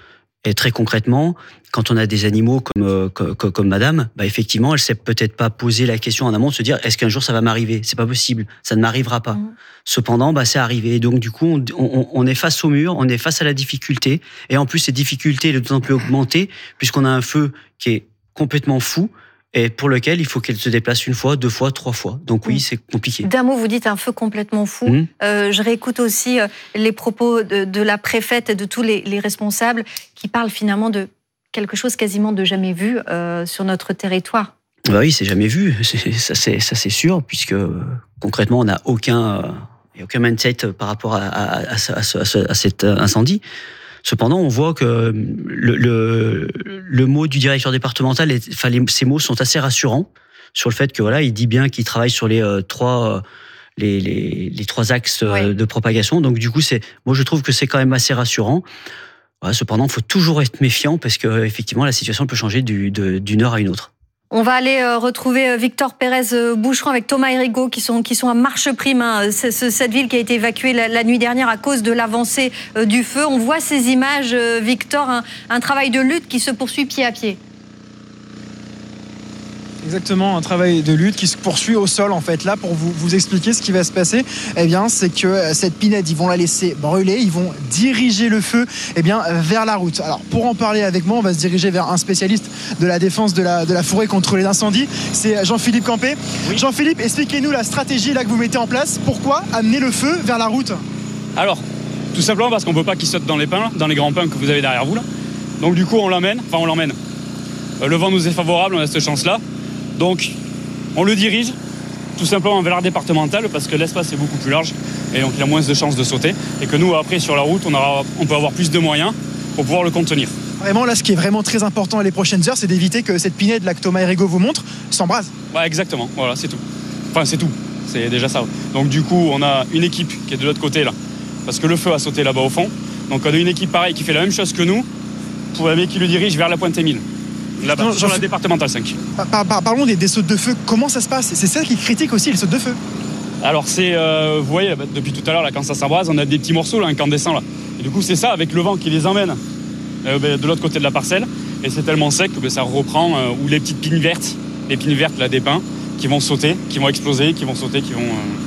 Et très concrètement, quand on a des animaux comme, euh, comme, comme madame, bah effectivement, elle ne s'est peut-être pas posé la question en amont de se dire est-ce qu'un jour ça va m'arriver ? C'est pas possible, ça ne m'arrivera pas. Mmh. Cependant, bah, c'est arrivé. Et donc, du coup, on, on, on est face au mur, on est face à la difficulté. Et en plus, cette difficulté est d'autant plus augmentée puisqu'on a un feu qui est complètement fou et pour lequel il faut qu'elle se déplace une fois, deux fois, trois fois. Donc oui, c'est compliqué. D'un mot, vous dites un feu complètement fou. Mmh. Euh, je réécoute aussi les propos de, de la préfète et de tous les, les responsables qui parlent finalement de quelque chose quasiment de jamais vu euh, sur notre territoire. Bah oui, c'est jamais vu, c'est, ça, c'est, ça c'est sûr, puisque concrètement, on n'a aucun, euh, aucun mindset par rapport à, à, à, à, à, à cet incendie. Cependant, on voit que le, le, le mot du directeur départemental, est, enfin, les, ces mots sont assez rassurants sur le fait que voilà, il dit bien qu'il travaille sur les euh, trois, euh, les, les, les trois axes euh, oui. de propagation. Donc du coup, c'est, moi je trouve que c'est quand même assez rassurant. Voilà, cependant, il faut toujours être méfiant parce que effectivement, la situation peut changer du, de, d'une heure à une autre. On va aller retrouver Victor Pérez-Boucheron avec Thomas Hérigaud qui sont, qui sont à Marcheprime, hein. C'est, c'est cette ville qui a été évacuée la, la nuit dernière à cause de l'avancée du feu. On voit ces images, Victor, un, un travail de lutte qui se poursuit pied à pied. Exactement, un travail de lutte qui se poursuit au sol en fait. Là, pour vous, vous expliquer ce qui va se passer, eh bien, c'est que cette pinède, ils vont la laisser brûler, ils vont diriger le feu eh bien, vers la route. Alors, pour en parler avec moi, on va se diriger vers un spécialiste de la défense de la, de la forêt contre les incendies. C'est Jean-Philippe Campé. Oui. Jean-Philippe, expliquez-nous la stratégie là que vous mettez en place. Pourquoi amener le feu vers la route ? Alors, tout simplement parce qu'on ne peut pas qu'il saute dans les pins, dans les grands pins que vous avez derrière vous là. Donc du coup, on l'emmène, enfin on l'emmène. Le vent nous est favorable, on a cette chance-là. Donc, on le dirige tout simplement vers l'aire départementale parce que l'espace est beaucoup plus large et donc il y a moins de chances de sauter. Et que nous, après, sur la route, on, aura, on peut avoir plus de moyens pour pouvoir le contenir. Vraiment, là, ce qui est vraiment très important les prochaines heures, c'est d'éviter que cette pinède là que Thomas Hérigaud vous montre s'embrase. Ouais, exactement. Voilà, c'est tout. Enfin, c'est tout. C'est déjà ça. Donc, du coup, on a une équipe qui est de l'autre côté là parce que le feu a sauté là-bas au fond. Donc, on a une équipe pareille qui fait la même chose que nous pour mais qui le dirige vers la Pointe Émile. Là-bas, non, sur la départementale cinq. Par, par, parlons des, des sautes de feu. Comment ça se passe ? C'est ça qui critique aussi, les sautes de feu. Alors, c'est, euh, vous voyez, depuis tout à l'heure, là, quand ça s'embrase, on a des petits morceaux là, incandescents. Là. Et du coup, c'est ça, avec le vent qui les emmène euh, ben, de l'autre côté de la parcelle. Et c'est tellement sec que ben, ça reprend, euh, ou les petites pines vertes, les pines vertes là, des pins, qui vont sauter, qui vont exploser, qui vont sauter, qui vont... Euh,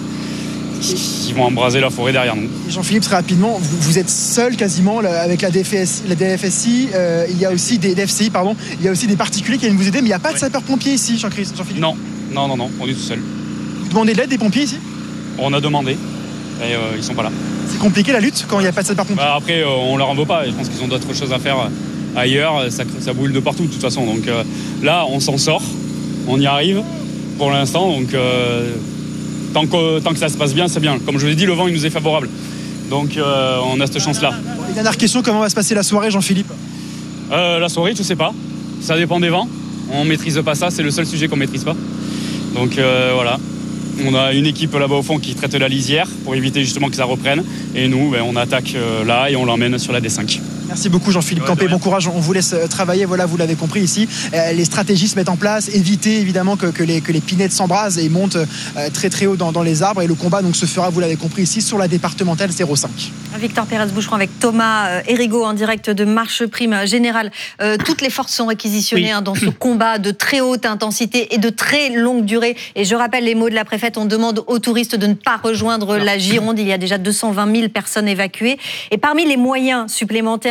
qui vont embraser la forêt derrière nous. Jean-Philippe, très rapidement, vous, vous êtes seul quasiment là, avec la D F S, la D F S I, euh, il y a aussi des D F C I, pardon, il y a aussi des particuliers qui viennent vous aider, mais il n'y a pas de sapeurs-pompiers ici, Jean-Philippe ? Non, non, non, non, on est tout seul. Vous demandez de l'aide des pompiers ici ? On a demandé, et euh, ils sont pas là. C'est compliqué la lutte quand il n'y a pas de sapeurs-pompiers ? Bah, après, euh, on leur en veut pas, je pense qu'ils ont d'autres choses à faire ailleurs, ça, ça brûle de partout de toute façon. Donc euh, là, on s'en sort, on y arrive pour l'instant, donc... Euh, Tant que, tant que ça se passe bien, c'est bien. Comme je vous l'ai dit, le vent il nous est favorable. Donc euh, on a cette chance-là. Et dernière question, comment va se passer la soirée, Jean-Philippe ? euh, La soirée, je ne sais pas. Ça dépend des vents. On ne maîtrise pas ça, c'est le seul sujet qu'on ne maîtrise pas. Donc euh, voilà. On a une équipe là-bas au fond qui traite la lisière pour éviter justement que ça reprenne. Et nous, ben, on attaque euh, là et on l'emmène sur la D cinq. Merci beaucoup Jean-Philippe ouais, Campé, bon courage, on vous laisse travailler, voilà, vous l'avez compris ici, euh, les stratégies se mettent en place, éviter évidemment que, que, les, que les pinèdes s'embrasent et montent euh, très très haut dans, dans les arbres et le combat donc se fera, vous l'avez compris ici, sur la départementale zéro cinq. Victor Pérez-Boucheron avec Thomas Hérigaud en direct de Marcheprime. Général, euh, toutes les forces sont réquisitionnées oui. hein, dans ce combat de très haute intensité et de très longue durée et je rappelle les mots de la préfète, on demande aux touristes de ne pas rejoindre non. la Gironde, il y a déjà deux cent vingt mille personnes évacuées et parmi les moyens supplémentaires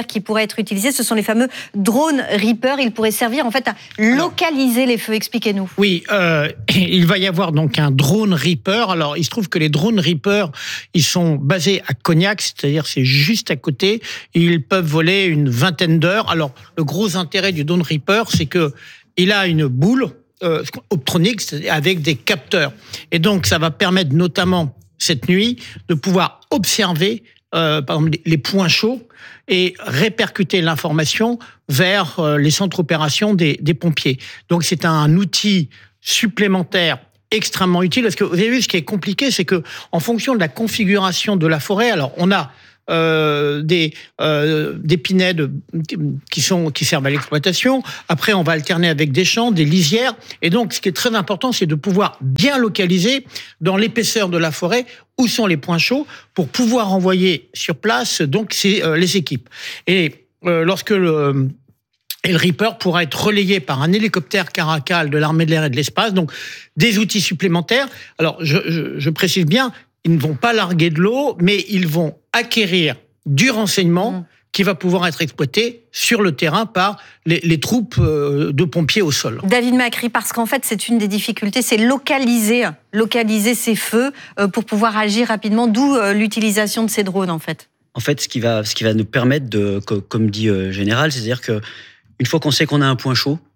militaire qui pourrait être utilisé. Ce sont les fameux drones Reaper. Ils pourraient servir en fait à localiser les feux. Expliquez-nous. Oui, euh, il va y avoir donc un drone Reaper. Alors, il se trouve que les drones Reaper, ils sont basés à Cognac, c'est-à-dire c'est juste à côté. Ils peuvent voler une vingtaine d'heures. Alors, le gros intérêt du drone Reaper, c'est que il a une boule euh, optronique avec des capteurs. Et donc, ça va permettre notamment cette nuit de pouvoir observer euh, par exemple, les points chauds et répercuter l'information vers euh, les centres d'opération des, des pompiers. Donc, c'est un outil supplémentaire extrêmement utile, parce que vous avez vu, ce qui est compliqué, c'est que en fonction de la configuration de la forêt, alors on a euh, des euh, des pinèdes qui sont qui servent à l'exploitation. Après, on va alterner avec des champs, des lisières, et donc ce qui est très important, c'est de pouvoir bien localiser dans l'épaisseur de la forêt où sont les points chauds pour pouvoir envoyer sur place donc c'est euh, les équipes. Et euh, lorsque le Et le Reaper pourra être relayé par un hélicoptère Caracal de l'armée de l'air et de l'espace, donc des outils supplémentaires. Alors, je, je, je précise bien, ils ne vont pas larguer de l'eau, mais ils vont acquérir du renseignement mmh. qui va pouvoir être exploité sur le terrain par les, les troupes de pompiers au sol. David Macri, parce qu'en fait, c'est une des difficultés, c'est localiser, localiser ces feux pour pouvoir agir rapidement, d'où l'utilisation de ces drones, en fait. En fait, ce qui va, ce qui va nous permettre de, comme dit euh, Général, c'est-à-dire que une fois qu'on sait qu'on a un point chaud,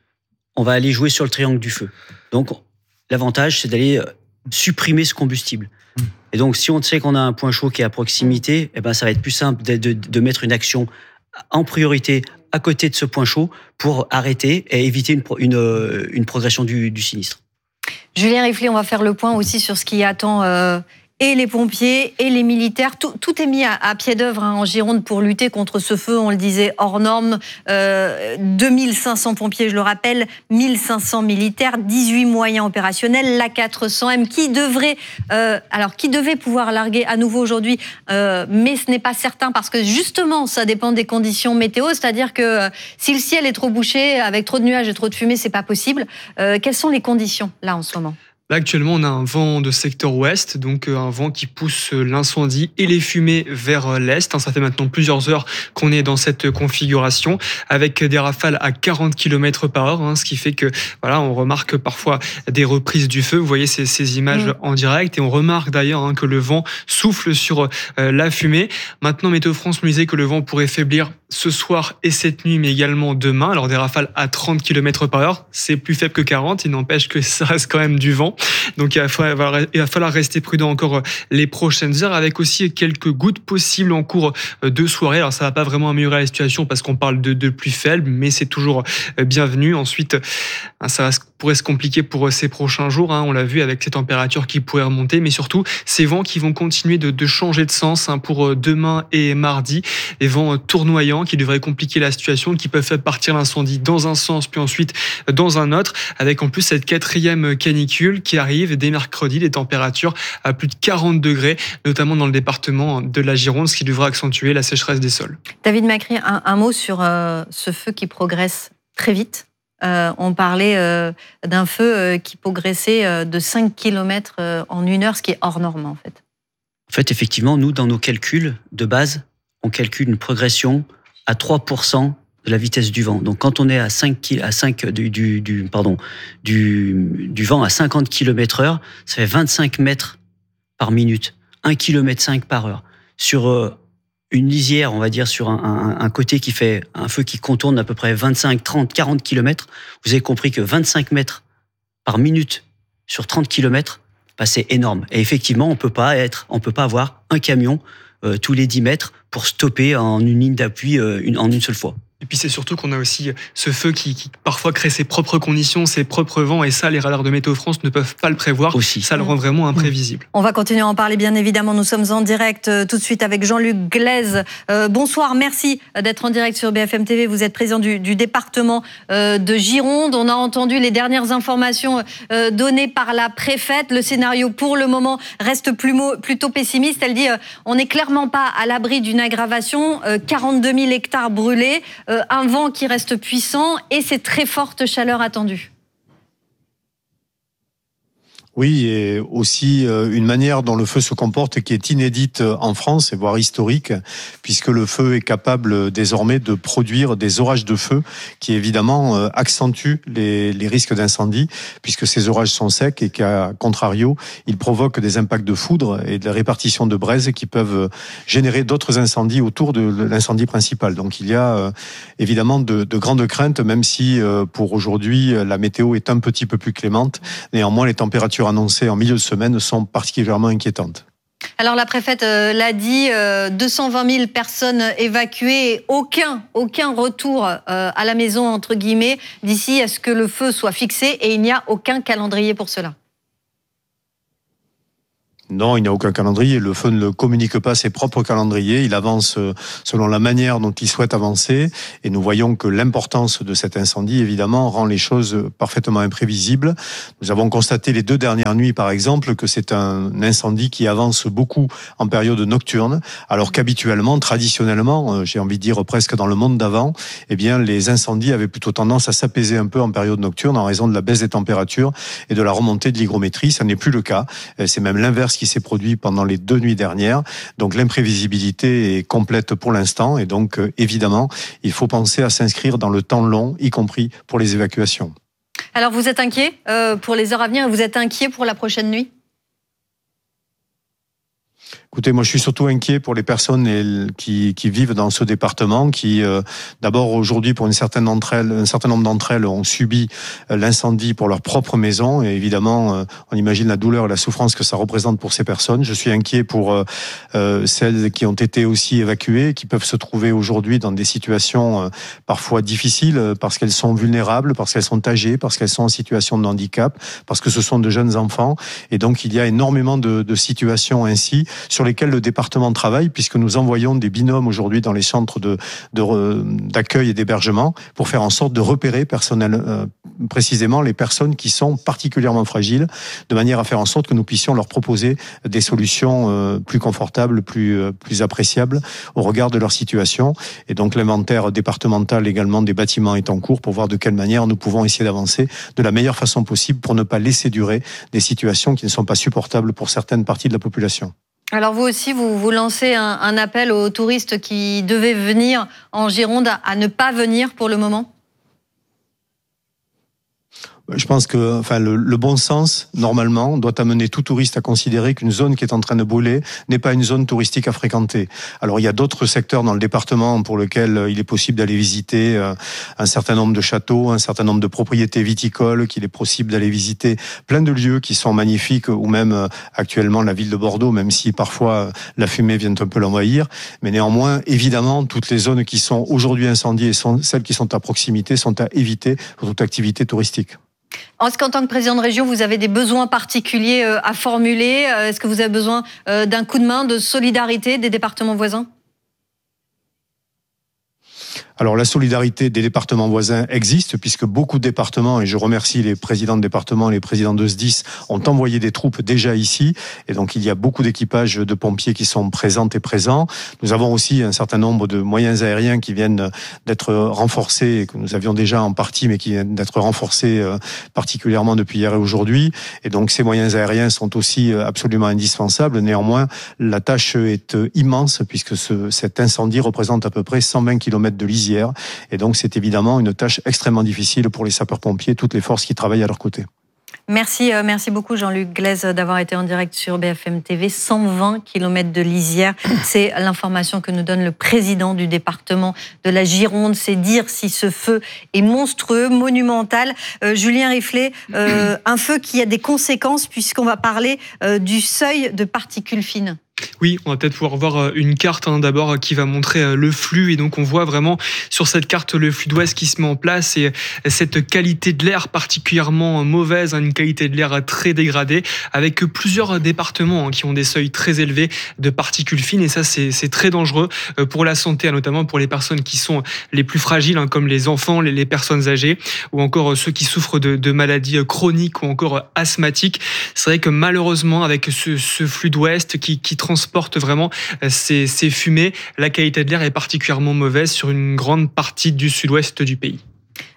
on va aller jouer sur le triangle du feu. Donc, l'avantage, c'est d'aller supprimer ce combustible. Et donc, si on sait qu'on a un point chaud qui est à proximité, eh ben, ça va être plus simple de, de, de mettre une action en priorité à côté de ce point chaud pour arrêter et éviter une, une, une progression du, du sinistre. Julien Riflet, on va faire le point aussi sur ce qui attend euh, et les pompiers et les militaires. Tout, tout est mis à, à pied d'œuvre hein, en Gironde pour lutter contre ce feu, on le disait, hors norme. Euh, deux mille cinq cents pompiers, je le rappelle, mille cinq cents militaires, dix-huit moyens opérationnels, l'A quatre cents M qui devrait, euh, alors qui devait pouvoir larguer à nouveau aujourd'hui, euh, mais ce n'est pas certain parce que justement, ça dépend des conditions météo, c'est-à-dire que euh, si le ciel est trop bouché, avec trop de nuages et trop de fumée, c'est pas possible. Euh, quelles sont les conditions là en ce moment ? Là, actuellement, on a un vent de secteur ouest, donc un vent qui pousse l'incendie et les fumées vers l'est. Ça fait maintenant plusieurs heures qu'on est dans cette configuration, avec des rafales à quarante kilomètres par heure, hein, ce qui fait que voilà, on remarque parfois des reprises du feu. Vous voyez ces, ces images mmh. en direct, et on remarque d'ailleurs hein, que le vent souffle sur euh, la fumée. Maintenant, Météo France nous disait que le vent pourrait faiblir ce soir et cette nuit, mais également demain. Alors des rafales à trente kilomètres par heure, c'est plus faible que quarante, il n'empêche que ça reste quand même du vent. Donc il va falloir, il va falloir rester prudent encore les prochaines heures, avec aussi quelques gouttes possibles en cours de soirée. Alors ça va pas vraiment améliorer la situation parce qu'on parle de, de pluie faible, mais c'est toujours bienvenu. Ensuite, ça pourrait se compliquer pour ces prochains jours, hein, on l'a vu avec ces températures qui pourraient remonter, mais surtout ces vents qui vont continuer de, de changer de sens hein, pour demain et mardi. Les vents tournoyants qui devraient compliquer la situation, qui peuvent faire partir l'incendie dans un sens puis ensuite dans un autre, avec en plus cette quatrième canicule qui arrive dès mercredi, des températures à plus de quarante degrés, notamment dans le département de la Gironde, ce qui devrait accentuer la sécheresse des sols. David Macri, un, un mot sur euh, ce feu qui progresse très vite. Euh, on parlait euh, d'un feu euh, qui progressait euh, de cinq kilomètres euh, en une heure, ce qui est hors norme en fait. En fait, effectivement, nous, dans nos calculs de base, on calcule une progression à trois pour cent de la vitesse du vent. Donc, quand on est à cinq, à cinq du, du, du, pardon, du, du vent à cinquante kilomètres heure, ça fait vingt-cinq mètres par minute, un virgule cinq kilomètres par heure. Sur euh, une lisière, on va dire, sur un, un, un côté qui fait un feu qui contourne à peu près vingt-cinq, trente, quarante kilomètres, vous avez compris que vingt-cinq mètres par minute sur trente kilomètres, bah, c'est énorme. Et effectivement, on peut pas être, on peut pas avoir un camion euh, tous les dix mètres pour stopper en une ligne d'appui euh, une, en une seule fois. Et puis c'est surtout qu'on a aussi ce feu qui, qui parfois crée ses propres conditions, ses propres vents, et ça, les radars de Météo France ne peuvent pas le prévoir. Aussi. Ça le rend vraiment imprévisible. On va continuer à en parler, bien évidemment. Nous sommes en direct euh, tout de suite avec Jean-Luc Glaise. Euh, bonsoir, merci d'être en direct sur B F M T V. Vous êtes président du, du département euh, de Gironde. On a entendu les dernières informations euh, données par la préfète. Le scénario, pour le moment, reste plus mo- plutôt pessimiste. Elle dit euh, on n'est clairement pas à l'abri d'une aggravation. Euh, quarante-deux mille hectares brûlés. Euh, un vent qui reste puissant et ces très fortes chaleurs attendues. Oui, et aussi une manière dont le feu se comporte qui est inédite en France, et voire historique, puisque le feu est capable désormais de produire des orages de feu qui évidemment accentuent les, les risques d'incendie, puisque ces orages sont secs et qu'à contrario, ils provoquent des impacts de foudre et de la répartition de braises qui peuvent générer d'autres incendies autour de l'incendie principal. Donc il y a évidemment de, de grandes craintes, même si pour aujourd'hui la météo est un petit peu plus clémente. Néanmoins, les températures annoncées en milieu de semaine sont particulièrement inquiétantes. Alors la préfète euh, l'a dit, euh, deux cent vingt mille personnes évacuées, aucun, aucun retour euh, à la maison entre guillemets d'ici à ce que le feu soit fixé, et il n'y a aucun calendrier pour cela. Non, il n'y a aucun calendrier. Le feu ne communique pas ses propres calendriers. Il avance selon la manière dont il souhaite avancer. Et nous voyons que l'importance de cet incendie, évidemment, rend les choses parfaitement imprévisibles. Nous avons constaté les deux dernières nuits, par exemple, que c'est un incendie qui avance beaucoup en période nocturne, alors qu'habituellement, traditionnellement, j'ai envie de dire presque dans le monde d'avant, eh bien, les incendies avaient plutôt tendance à s'apaiser un peu en période nocturne en raison de la baisse des températures et de la remontée de l'hygrométrie. Ça n'est plus le cas. C'est même l'inverse qui s'est produit pendant les deux nuits dernières. Donc l'imprévisibilité est complète pour l'instant, et donc euh, évidemment, il faut penser à s'inscrire dans le temps long, y compris pour les évacuations. Alors vous êtes inquiet euh, pour les heures à venir, vous êtes inquiet pour la prochaine nuit ? Écoutez, moi je suis surtout inquiet pour les personnes qui, qui vivent dans ce département, qui euh, d'abord aujourd'hui pour une certaine d'entre elles, un certain nombre d'entre elles ont subi l'incendie pour leur propre maison, et évidemment euh, on imagine la douleur et la souffrance que ça représente pour ces personnes. Je suis inquiet pour euh, euh, celles qui ont été aussi évacuées, qui peuvent se trouver aujourd'hui dans des situations euh, parfois difficiles parce qu'elles sont vulnérables, parce qu'elles sont âgées, parce qu'elles sont en situation de handicap, parce que ce sont de jeunes enfants, et donc il y a énormément de, de situations ainsi sur lesquels le département travaille, puisque nous envoyons des binômes aujourd'hui dans les centres de, de, d'accueil et d'hébergement pour faire en sorte de repérer personnel, euh, précisément les personnes qui sont particulièrement fragiles, de manière à faire en sorte que nous puissions leur proposer des solutions euh, plus confortables, plus, euh, plus appréciables au regard de leur situation. Et donc l'inventaire départemental également des bâtiments est en cours pour voir de quelle manière nous pouvons essayer d'avancer de la meilleure façon possible pour ne pas laisser durer des situations qui ne sont pas supportables pour certaines parties de la population. Alors vous aussi, vous, vous lancez un, un appel aux touristes qui devaient venir en Gironde à, à ne pas venir pour le moment ? Je pense que enfin, le, le bon sens, normalement, doit amener tout touriste à considérer qu'une zone qui est en train de brûler n'est pas une zone touristique à fréquenter. Alors, il y a d'autres secteurs dans le département pour lesquels il est possible d'aller visiter un certain nombre de châteaux, un certain nombre de propriétés viticoles, qu'il est possible d'aller visiter plein de lieux qui sont magnifiques, ou même actuellement la ville de Bordeaux, même si parfois la fumée vient un peu l'envahir. Mais néanmoins, évidemment, toutes les zones qui sont aujourd'hui incendiées et sont, celles qui sont à proximité sont à éviter pour toute activité touristique. Est-ce qu'en tant que président de région, vous avez des besoins particuliers à formuler ? Est-ce que vous avez besoin d'un coup de main, de solidarité des départements voisins ? Alors la solidarité des départements voisins existe, puisque beaucoup de départements, et je remercie les présidents de départements et les présidents de S D I S, ont envoyé des troupes déjà ici, et donc il y a beaucoup d'équipages de pompiers qui sont présents et présents. Nous avons aussi un certain nombre de moyens aériens qui viennent d'être renforcés, que nous avions déjà en partie, mais qui viennent d'être renforcés particulièrement depuis hier et aujourd'hui, et donc ces moyens aériens sont aussi absolument indispensables. Néanmoins, la tâche est immense, puisque ce, cet incendie représente à peu près cent vingt kilomètres de lisière. Et donc, c'est évidemment une tâche extrêmement difficile pour les sapeurs-pompiers, toutes les forces qui travaillent à leur côté. Merci, euh, merci beaucoup Jean-Luc Glaise d'avoir été en direct sur B F M T V. cent vingt kilomètres de lisière, c'est l'information que nous donne le président du département de la Gironde. C'est dire si ce feu est monstrueux, monumental. Euh, Julien Riflet, euh, un feu qui a des conséquences puisqu'on va parler euh, du seuil de particules fines. Oui, on va peut-être pouvoir voir une carte hein, d'abord qui va montrer le flux, et donc on voit vraiment sur cette carte le flux d'ouest qui se met en place, et cette qualité de l'air particulièrement mauvaise, hein, une qualité de l'air très dégradée, avec plusieurs départements hein, qui ont des seuils très élevés de particules fines, et ça c'est, c'est très dangereux pour la santé, notamment pour les personnes qui sont les plus fragiles, hein, comme les enfants, les, les personnes âgées, ou encore ceux qui souffrent de, de maladies chroniques ou encore asthmatiques. C'est vrai que malheureusement, avec ce, ce flux d'ouest qui, qui transporte vraiment ces, ces fumées, la qualité de l'air est particulièrement mauvaise sur une grande partie du sud-ouest du pays.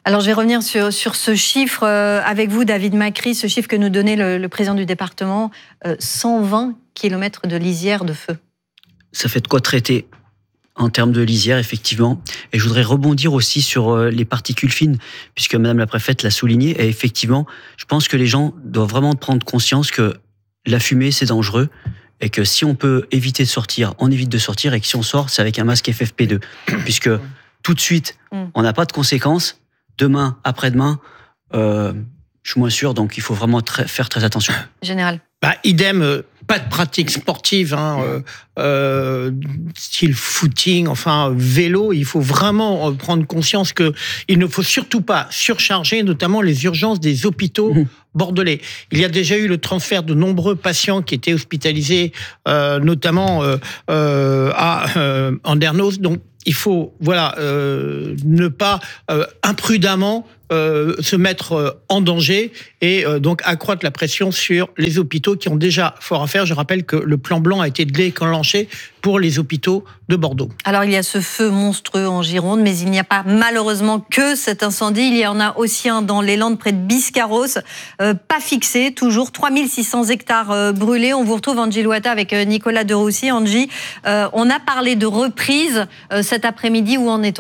Alors je vais revenir sur, sur ce chiffre euh, avec vous, David Macri, ce chiffre que nous donnait le, le président du département, euh, cent vingt kilomètres de lisière de feu. Ça fait de quoi traiter en termes de lisière, effectivement. Et je voudrais rebondir aussi sur euh, les particules fines, puisque Madame la préfète l'a souligné. Et effectivement, je pense que les gens doivent vraiment prendre conscience que la fumée, c'est dangereux. Et que si on peut éviter de sortir, on évite de sortir. Et que si on sort, c'est avec un masque F F P deux. Puisque tout de suite, on n'a pas de conséquences. Demain, après-demain, euh, je suis moins sûr, donc il faut vraiment très, faire très attention. Général. Bah, idem, euh, pas de pratique sportive, hein, euh, euh, style footing, enfin vélo. Il faut vraiment prendre conscience que il ne faut surtout pas surcharger, notamment les urgences des hôpitaux mmh. bordelais. Il y a déjà eu le transfert de nombreux patients qui étaient hospitalisés, euh, notamment euh, euh, à euh, Andernos. Donc il faut, voilà, euh, ne pas euh, imprudemment euh, se mettre euh, en danger et euh, donc accroître la pression sur les hôpitaux qui ont déjà fort à faire. Je rappelle que le plan blanc a été déclenché pour les hôpitaux de Bordeaux. Alors il y a ce feu monstrueux en Gironde, mais il n'y a pas malheureusement que cet incendie. Il y en a aussi un dans les Landes près de Biscarrosse, euh, pas fixé, toujours trois mille six cents hectares euh, brûlés. On vous retrouve Angie Loata avec euh, Nicolas De Roussy. Angie, euh, on a parlé de reprise euh, cet après-midi. Où en est-on ?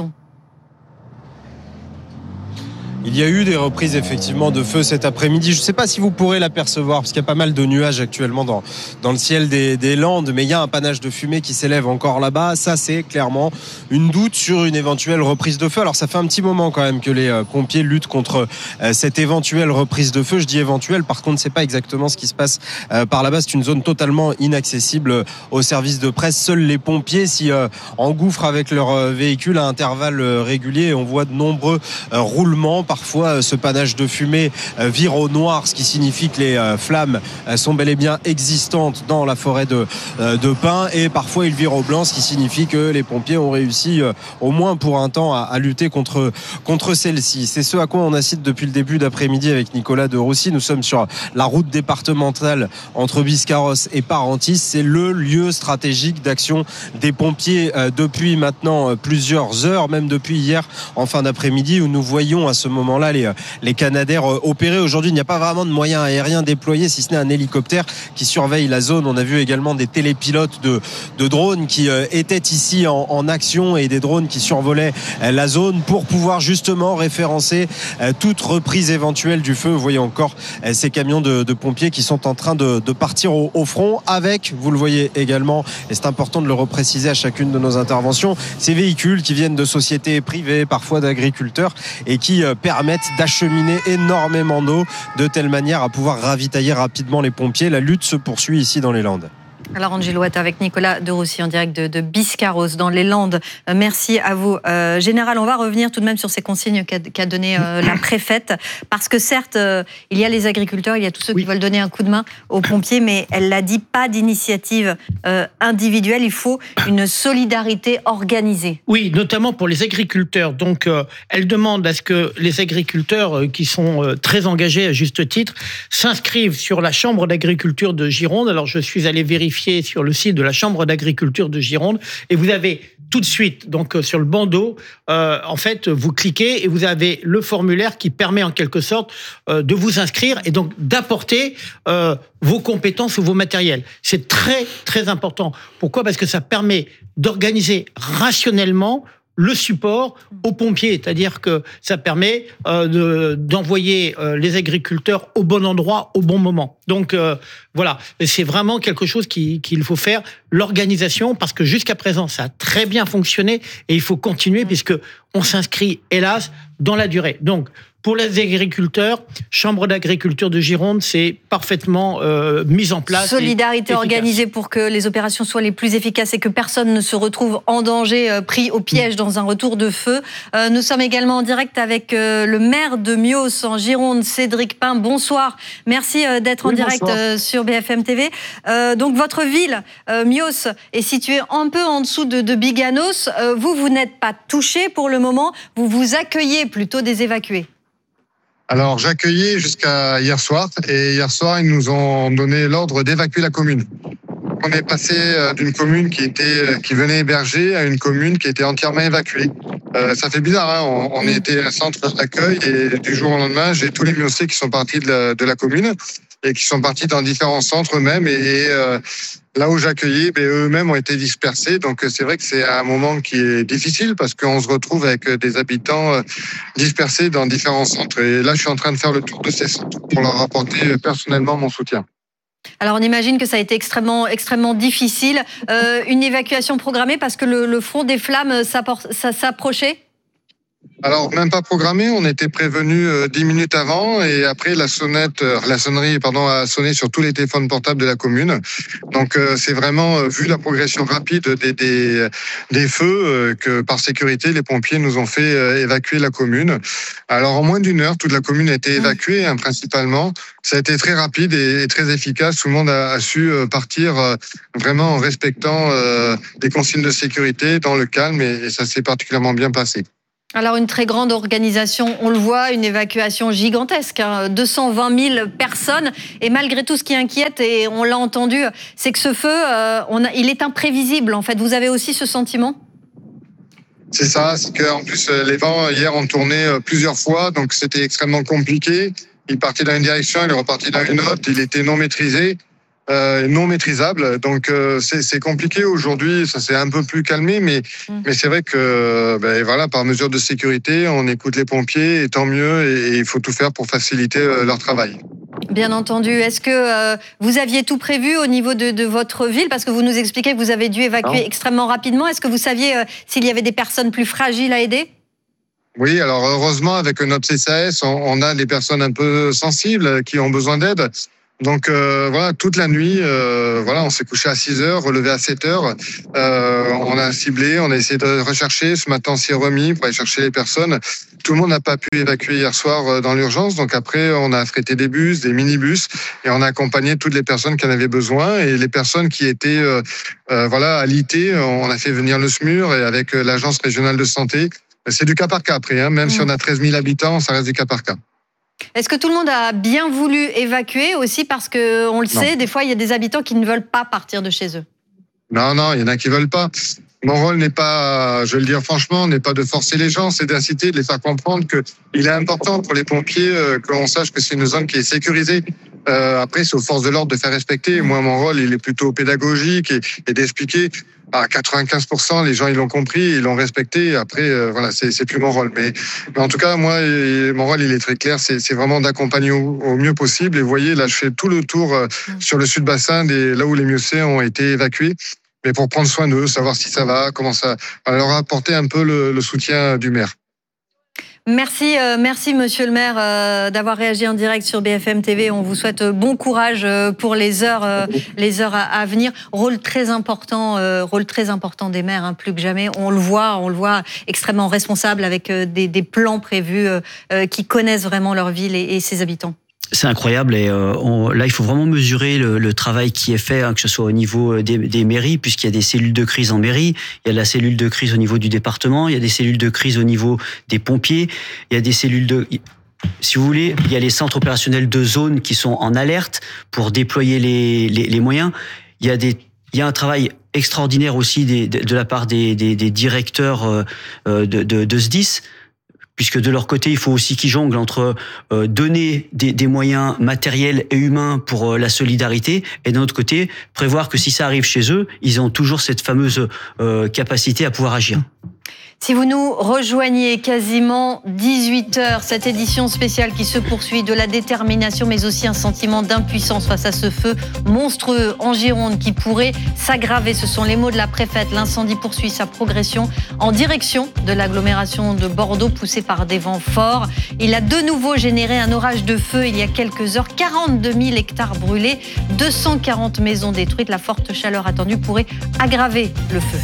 Il y a eu des reprises effectivement de feu cet après-midi. Je ne sais pas si vous pourrez l'apercevoir parce qu'il y a pas mal de nuages actuellement dans, dans le ciel des, des Landes, mais il y a un panache de fumée qui s'élève encore là-bas. Ça, c'est clairement une doute sur une éventuelle reprise de feu. Alors ça fait un petit moment quand même que les euh, pompiers luttent contre euh, cette éventuelle reprise de feu. Je dis éventuelle, par contre c'est pas exactement ce qui se passe euh, par là-bas. C'est une zone totalement inaccessible euh, aux services de presse. Seuls les pompiers s'y euh, engouffrent avec leur euh, véhicule à intervalles euh, réguliers. On voit de nombreux euh, roulements. Parfois, ce panache de fumée vire au noir, ce qui signifie que les flammes sont bel et bien existantes dans la forêt de, de pins. Et parfois, il vire au blanc, ce qui signifie que les pompiers ont réussi, au moins pour un temps, à, à lutter contre, contre celle-ci. C'est ce à quoi on assiste depuis le début d'après-midi avec Nicolas De Roussy. Nous sommes sur la route départementale entre Biscarrosse et Parentis. C'est le lieu stratégique d'action des pompiers depuis maintenant plusieurs heures, même depuis hier en fin d'après-midi, où nous voyons à ce moment là les, les Canadair opérés. Aujourd'hui, il n'y a pas vraiment de moyens aériens déployés, si ce n'est un hélicoptère qui surveille la zone. On a vu également des télépilotes de, de drones qui euh, étaient ici en, en action et des drones qui survolaient euh, la zone pour pouvoir justement référencer euh, toute reprise éventuelle du feu. Vous voyez encore euh, ces camions de, de pompiers qui sont en train de, de partir au, au front avec, vous le voyez également, et c'est important de le repréciser à chacune de nos interventions, ces véhicules qui viennent de sociétés privées, parfois d'agriculteurs, et qui euh, permettent d'acheminer énormément d'eau de telle manière à pouvoir ravitailler rapidement les pompiers. La lutte se poursuit ici dans les Landes. Alors Angie Loata avec Nicolas De Roussy en direct de, de Biscarrosse dans les Landes. Euh, merci à vous. Euh, Général, on va revenir tout de même sur ces consignes qu'a, qu'a donné euh, la préfète, parce que certes, euh, il y a les agriculteurs, il y a tous ceux oui. qui veulent donner un coup de main aux pompiers, mais elle l'a dit, pas d'initiative euh, individuelle, il faut une solidarité organisée. Oui, notamment pour les agriculteurs. Donc, euh, elle demande à ce que les agriculteurs, euh, qui sont euh, très engagés à juste titre, s'inscrivent sur la Chambre d'agriculture de Gironde. Alors, je suis allé vérifier sur le site de la Chambre d'agriculture de Gironde et vous avez tout de suite, donc sur le bandeau, euh, en fait, vous cliquez et vous avez le formulaire qui permet en quelque sorte euh, de vous inscrire et donc d'apporter euh, vos compétences ou vos matériels. C'est très, très important. Pourquoi ? Parce que ça permet d'organiser rationnellement le support aux pompiers, c'est-à-dire que ça permet euh, de, d'envoyer euh, les agriculteurs au bon endroit, au bon moment. Donc euh, voilà, c'est vraiment quelque chose qui, qu'il faut faire, l'organisation, parce que jusqu'à présent, ça a très bien fonctionné et il faut continuer puisque on s'inscrit, hélas, dans la durée. Donc, pour les agriculteurs, Chambre d'agriculture de Gironde, c'est parfaitement euh, mis en place. Solidarité organisée pour que les opérations soient les plus efficaces et que personne ne se retrouve en danger, euh, pris au piège dans un retour de feu. Euh, nous sommes également en direct avec euh, le maire de Mios en Gironde, Cédric Pin. Bonsoir. Merci euh, d'être oui, en direct euh, sur B F M T V. Euh, donc votre ville, euh, Mios, est située un peu en dessous de, de Biganos. Euh, vous, vous n'êtes pas touché pour le moment. Vous vous accueillez plutôt des évacués. Alors, j'accueillais jusqu'à hier soir, et hier soir, ils nous ont donné l'ordre d'évacuer la commune. qu'on est passé d'une commune qui était qui venait héberger à une commune qui était entièrement évacuée. Euh, ça fait bizarre, hein, on, on était un centre d'accueil et du jour au lendemain, j'ai tous les Miossais qui sont partis de la, de la commune et qui sont partis dans différents centres eux-mêmes et, et euh, là où j'accueillais, ben, eux-mêmes ont été dispersés. Donc c'est vrai que c'est un moment qui est difficile parce qu'on se retrouve avec des habitants dispersés dans différents centres. Et là, je suis en train de faire le tour de ces centres pour leur apporter personnellement mon soutien. Alors on imagine que ça a été extrêmement, extrêmement difficile. Euh, une évacuation programmée parce que le, le front des flammes s'approchait ? Alors, même pas programmé, on était prévenu euh, dix minutes avant et après la sonnette, euh, la sonnerie, pardon, a sonné sur tous les téléphones portables de la commune. Donc, euh, c'est vraiment, euh, vu la progression rapide des, des, des feux, euh, que par sécurité, les pompiers nous ont fait euh, évacuer la commune. Alors, en moins d'une heure, toute la commune a été évacuée, hein, principalement. Ça a été très rapide et, et très efficace. Tout le monde a, a su euh, partir euh, vraiment en respectant euh, des consignes de sécurité, dans le calme et, et ça s'est particulièrement bien passé. Alors une très grande organisation, on le voit, une évacuation gigantesque, hein, deux cent vingt mille personnes. Et malgré tout, ce qui inquiète, et on l'a entendu, c'est que ce feu, euh, on a, il est imprévisible en fait. Vous avez aussi ce sentiment ? C'est ça, c'est qu'en plus les vents hier ont tourné plusieurs fois, donc c'était extrêmement compliqué. Il partait dans une direction, il est reparti dans une autre, il était non maîtrisé. Euh, non maîtrisable, donc euh, c'est, c'est compliqué aujourd'hui. Ça s'est un peu plus calmé, mais mmh. mais c'est vrai que ben voilà, par mesure de sécurité, on écoute les pompiers et tant mieux. Et, et il faut tout faire pour faciliter euh, leur travail. Bien entendu. Est-ce que euh, vous aviez tout prévu au niveau de, de votre ville, parce que vous nous expliquez que vous avez dû évacuer non. extrêmement rapidement. Est-ce que vous saviez euh, s'il y avait des personnes plus fragiles à aider ? Oui, alors heureusement avec notre C C A S, on, on a des personnes un peu sensibles qui ont besoin d'aide. Donc euh, voilà, toute la nuit, euh, voilà, on s'est couché à six heures, relevé à sept heures. Euh, on a ciblé, on a essayé de rechercher. Ce matin, on s'y est remis pour aller chercher les personnes. Tout le monde n'a pas pu évacuer hier soir dans l'urgence. Donc après, on a affrété des bus, des minibus, et on a accompagné toutes les personnes qui en avaient besoin. Et les personnes qui étaient, euh, euh, voilà, alitées, on a fait venir le S M U R et avec l'agence régionale de santé. C'est du cas par cas après, hein. Même mmh. si on a treize mille habitants, ça reste du cas par cas. Est-ce que tout le monde a bien voulu évacuer aussi, parce que on le non. sait, des fois il y a des habitants qui ne veulent pas partir de chez eux? Non, non, il y en a qui veulent pas. Mon rôle n'est pas, je vais le dire franchement, n'est pas de forcer les gens, c'est d'inciter, de les faire comprendre que il est important pour les pompiers euh, qu'on sache que c'est une zone qui est sécurisée. Euh, après, c'est aux forces de l'ordre de faire respecter. Moi, mon rôle, il est plutôt pédagogique et, et d'expliquer. À quatre-vingt-quinze pour cent, les gens ils l'ont compris, ils l'ont respecté. Après, euh, voilà, c'est, c'est plus mon rôle. Mais, mais en tout cas, moi, mon rôle, il est très clair. C'est, c'est vraiment d'accompagner au, au mieux possible. Et vous voyez, là, je fais tout le tour euh, sur le sud-bassin, des, là où les Miossais ont été évacués. Mais pour prendre soin d'eux, savoir si ça va, comment ça, leur apporter un peu le, le soutien du maire. Merci, euh, merci Monsieur le maire euh, d'avoir réagi en direct sur B F M T V. On vous souhaite bon courage euh, pour les heures, euh, les heures à, à venir. Rôle très important, euh, rôle très important des maires, hein, plus que jamais. On le voit, on le voit extrêmement responsable avec euh, des, des plans prévus euh, euh, qui connaissent vraiment leur ville et, et ses habitants. C'est incroyable et euh, on, là il faut vraiment mesurer le, le travail qui est fait, hein, que ce soit au niveau des, des mairies, puisqu'il y a des cellules de crise en mairie, il y a de la cellule de crise au niveau du département, il y a des cellules de crise au niveau des pompiers, il y a des cellules de... Si vous voulez, il y a les centres opérationnels de zone qui sont en alerte pour déployer les, les, les moyens. Il y a des, il y a un travail extraordinaire aussi des, de, de la part des, des, des directeurs euh, de, de, de S D I S. Puisque de leur côté, il faut aussi qu'ils jonglent entre euh, donner des, des moyens matériels et humains pour euh, la solidarité, et d'un autre côté, prévoir que si ça arrive chez eux, ils ont toujours cette fameuse euh, capacité à pouvoir agir. Si vous nous rejoignez quasiment dix-huit heures, cette édition spéciale qui se poursuit, de la détermination mais aussi un sentiment d'impuissance face à ce feu monstrueux en Gironde qui pourrait s'aggraver. Ce sont les mots de la préfète. L'incendie poursuit sa progression en direction de l'agglomération de Bordeaux, poussé par des vents forts. Il a de nouveau généré un orage de feu il y a quelques heures. quarante-deux mille hectares brûlés, deux cent quarante maisons détruites. La forte chaleur attendue pourrait aggraver le feu.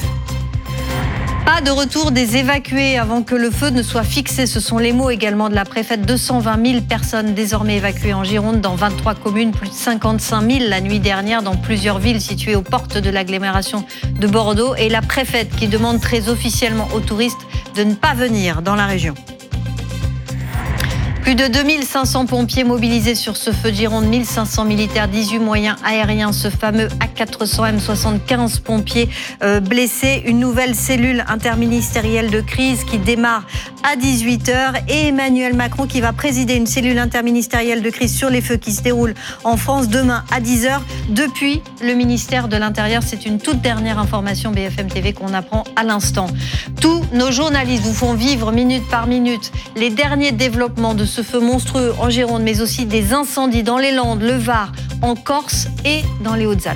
Pas de retour des évacués avant que le feu ne soit fixé. Ce sont les mots également de la préfète. deux cent vingt mille personnes désormais évacuées en Gironde dans vingt-trois communes, plus de cinquante-cinq mille la nuit dernière dans plusieurs villes situées aux portes de l'agglomération de Bordeaux. Et la préfète qui demande très officiellement aux touristes de ne pas venir dans la région. Plus de deux mille cinq cents pompiers mobilisés sur ce feu de Gironde, mille cinq cents militaires, dix-huit moyens aériens, ce fameux A quatre cents M, soixante-quinze pompiers euh, blessés. Une nouvelle cellule interministérielle de crise qui démarre à dix-huit heures et Emmanuel Macron qui va présider une cellule interministérielle de crise sur les feux qui se déroule en France demain à dix heures depuis le ministère de l'Intérieur. C'est une toute dernière information B F M T V qu'on apprend à l'instant. Tous nos journalistes vous font vivre minute par minute les derniers développements de ce feu monstrueux en Gironde, mais aussi des incendies dans les Landes, le Var, en Corse et dans les Hautes-Alpes.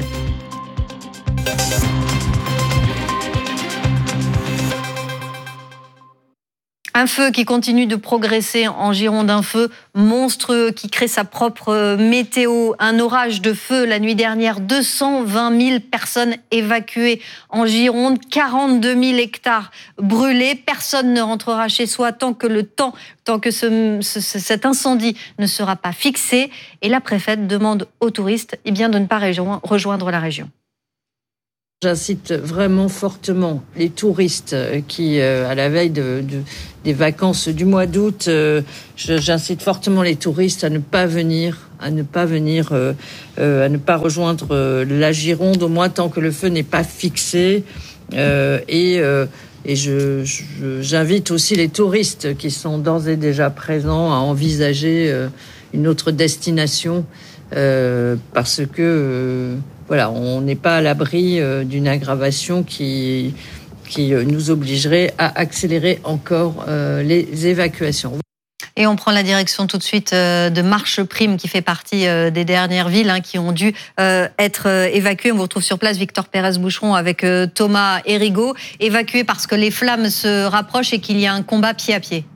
Un feu qui continue de progresser en Gironde, un feu monstrueux qui crée sa propre météo. Un orage de feu la nuit dernière, deux cent vingt mille personnes évacuées en Gironde, quarante-deux mille hectares brûlés. Personne ne rentrera chez soi tant que le temps, tant que ce, ce, cet incendie ne sera pas fixé. Et la préfète demande aux touristes eh bien, de ne pas rejoindre la région. J'incite vraiment fortement les touristes qui, à la veille de, de, des vacances du mois d'août, j'incite fortement les touristes à ne pas venir, à ne pas venir, à ne pas rejoindre la Gironde, au moins tant que le feu n'est pas fixé. Et, et je, je, j'invite aussi les touristes qui sont d'ores et déjà présents à envisager une autre destination parce que voilà, on n'est pas à l'abri d'une aggravation qui, qui nous obligerait à accélérer encore les évacuations. Et on prend la direction tout de suite de Marcheprime, qui fait partie des dernières villes hein, qui ont dû être évacuées. On vous retrouve sur place, Victor Pérez-Boucheron, avec Thomas Hérigaud. Évacués parce que les flammes se rapprochent et qu'il y a un combat pied à pied.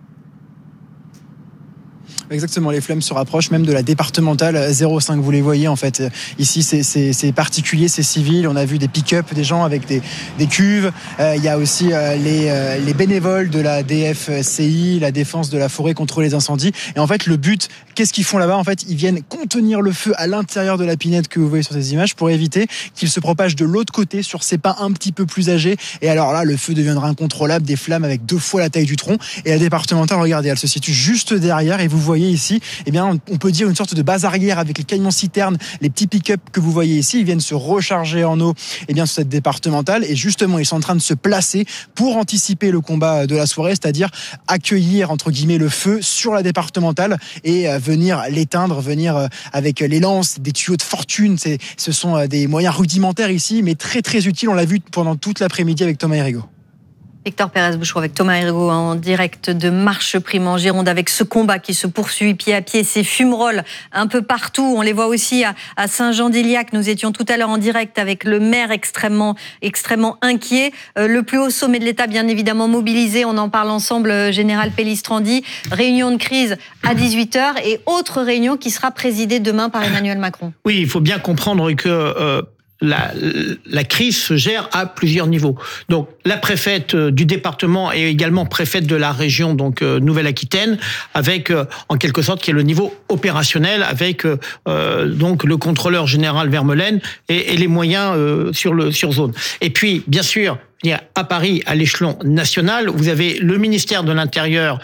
Exactement, les flammes se rapprochent même de la départementale zéro cinq. Vous les voyez en fait. Ici, c'est, c'est, c'est particulier, c'est civil. On a vu des pick-up, des gens avec des, des cuves. Euh, il y a aussi euh, les, euh, les bénévoles de la D F C I, la défense de la forêt contre les incendies. Et en fait, le but, qu'est-ce qu'ils font là-bas ? En fait, ils viennent contenir le feu à l'intérieur de la pinède que vous voyez sur ces images pour éviter qu'il se propage de l'autre côté sur ces pins un petit peu plus âgés. Et alors là, le feu deviendra incontrôlable, des flammes avec deux fois la taille du tronc. Et la départementale, regardez, elle se situe juste derrière et vous voyez ici, eh bien, on peut dire une sorte de base arrière avec les camions citernes, les petits pick-up que vous voyez ici, ils viennent se recharger en eau, eh bien, sur cette départementale, et justement, ils sont en train de se placer pour anticiper le combat de la soirée, c'est-à-dire accueillir, entre guillemets, le feu sur la départementale et venir l'éteindre, venir avec les lances, des tuyaux de fortune. C'est, ce sont des moyens rudimentaires ici, mais très, très utiles. On l'a vu pendant toute l'après-midi avec Thomas Hérigaud. Victor Pérez-Boucheron avec Thomas Hérigaud en direct de Marcheprime en Gironde avec ce combat qui se poursuit pied à pied, ces fumerolles un peu partout. On les voit aussi à, à Saint-Jean-d'Iliac. Nous étions tout à l'heure en direct avec le maire extrêmement, extrêmement inquiet. Euh, le plus haut sommet de l'État, bien évidemment, mobilisé. On en parle ensemble, euh, Général Pellistrandi. Réunion de crise à dix-huit heures et autre réunion qui sera présidée demain par Emmanuel Macron. Oui, il faut bien comprendre que... Euh La, la crise se gère à plusieurs niveaux. Donc, la préfète du département est également préfète de la région, donc euh, Nouvelle-Aquitaine, avec euh, en quelque sorte qui est le niveau opérationnel, avec euh, donc le contrôleur général Vermeulen et, et les moyens euh, sur le sur zone. Et puis, bien sûr, à Paris, à l'échelon national, vous avez le ministère de l'Intérieur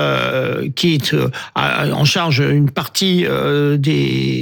euh, qui est euh, en charge une partie euh, des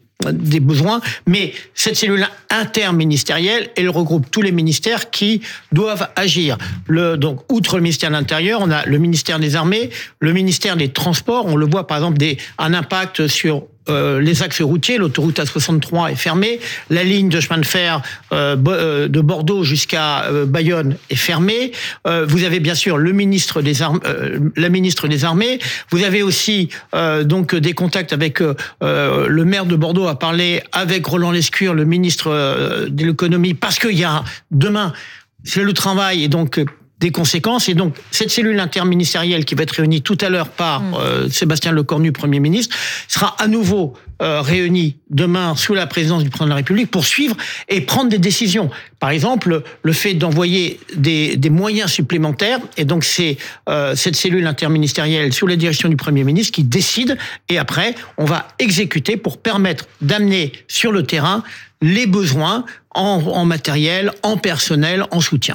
des besoins, mais cette cellule interministérielle, elle regroupe tous les ministères qui doivent agir. Le, donc, outre le ministère de l'Intérieur, on a le ministère des Armées, le ministère des Transports, on le voit par exemple des, un impact sur Euh, les axes routiers, l'autoroute A soixante-trois est fermée, la ligne de chemin de fer euh, de Bordeaux jusqu'à euh, Bayonne est fermée. Euh, vous avez bien sûr le ministre des Armées, euh, la ministre des Armées. Vous avez aussi euh, donc des contacts avec euh, le maire de Bordeaux a parlé avec Roland Lescure, le ministre euh, de l'économie, parce qu'il y a demain c'est le travail et donc des conséquences. Et donc, cette cellule interministérielle qui va être réunie tout à l'heure par euh, Sébastien Lecornu, Premier ministre, sera à nouveau euh, réunie demain sous la présidence du président de la République pour suivre et prendre des décisions. Par exemple, le fait d'envoyer des, des moyens supplémentaires. Et donc, c'est euh, cette cellule interministérielle sous la direction du Premier ministre qui décide. Et après, on va exécuter pour permettre d'amener sur le terrain les besoins en, en matériel, en personnel, en soutien.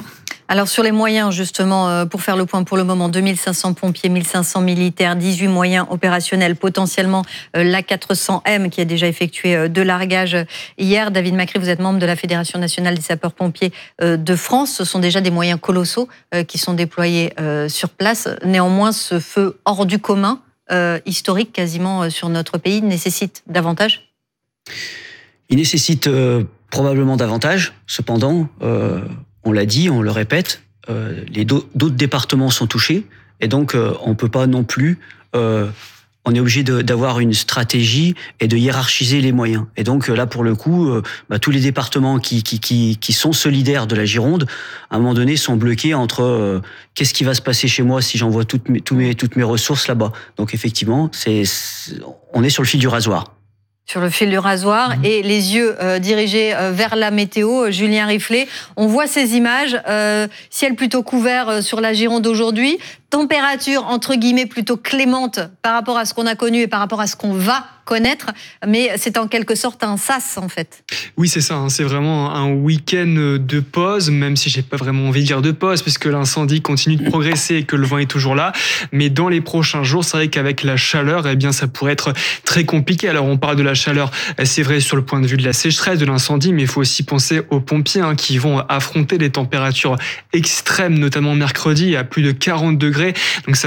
Alors sur les moyens justement, pour faire le point pour le moment, deux mille cinq cents pompiers, mille cinq cents militaires, dix-huit moyens opérationnels, potentiellement l'A quatre cents M qui a déjà effectué deux largages hier. David Macri, vous êtes membre de la Fédération nationale des sapeurs-pompiers de France. Ce sont déjà des moyens colossaux qui sont déployés sur place. Néanmoins, ce feu hors du commun, historique quasiment sur notre pays, nécessite davantage ? Il nécessite euh, probablement davantage. Cependant, euh, on l'a dit, on le répète, euh, les do- d'autres départements sont touchés et donc euh, on peut pas non plus. Euh, on est obligé de, d'avoir une stratégie et de hiérarchiser les moyens. Et donc là, pour le coup, euh, bah, tous les départements qui, qui, qui, qui sont solidaires de la Gironde, à un moment donné, sont bloqués entre euh, qu'est-ce qui va se passer chez moi si j'envoie toutes mes, toutes mes, toutes mes ressources là-bas. Donc effectivement, c'est, c'est, on est sur le fil du rasoir. Sur le fil du rasoir mmh. et les yeux euh, dirigés euh, vers la météo. Julien Riflet, on voit ces images, euh, ciel plutôt couvert euh, sur la Gironde aujourd'hui, température entre guillemets plutôt clémente par rapport à ce qu'on a connu et par rapport à ce qu'on va connaître, mais c'est en quelque sorte un sas en fait. Oui, c'est ça, hein, c'est vraiment un week-end de pause, même si j'ai pas vraiment envie de dire de pause, puisque l'incendie continue de progresser et que le vent est toujours là, mais dans les prochains jours, c'est vrai qu'avec la chaleur, eh bien, ça pourrait être très compliqué. Alors on parle de la chaleur, c'est vrai sur le point de vue de la sécheresse, de l'incendie, mais il faut aussi penser aux pompiers hein, qui vont affronter des températures extrêmes, notamment mercredi à plus de quarante degrés, donc ça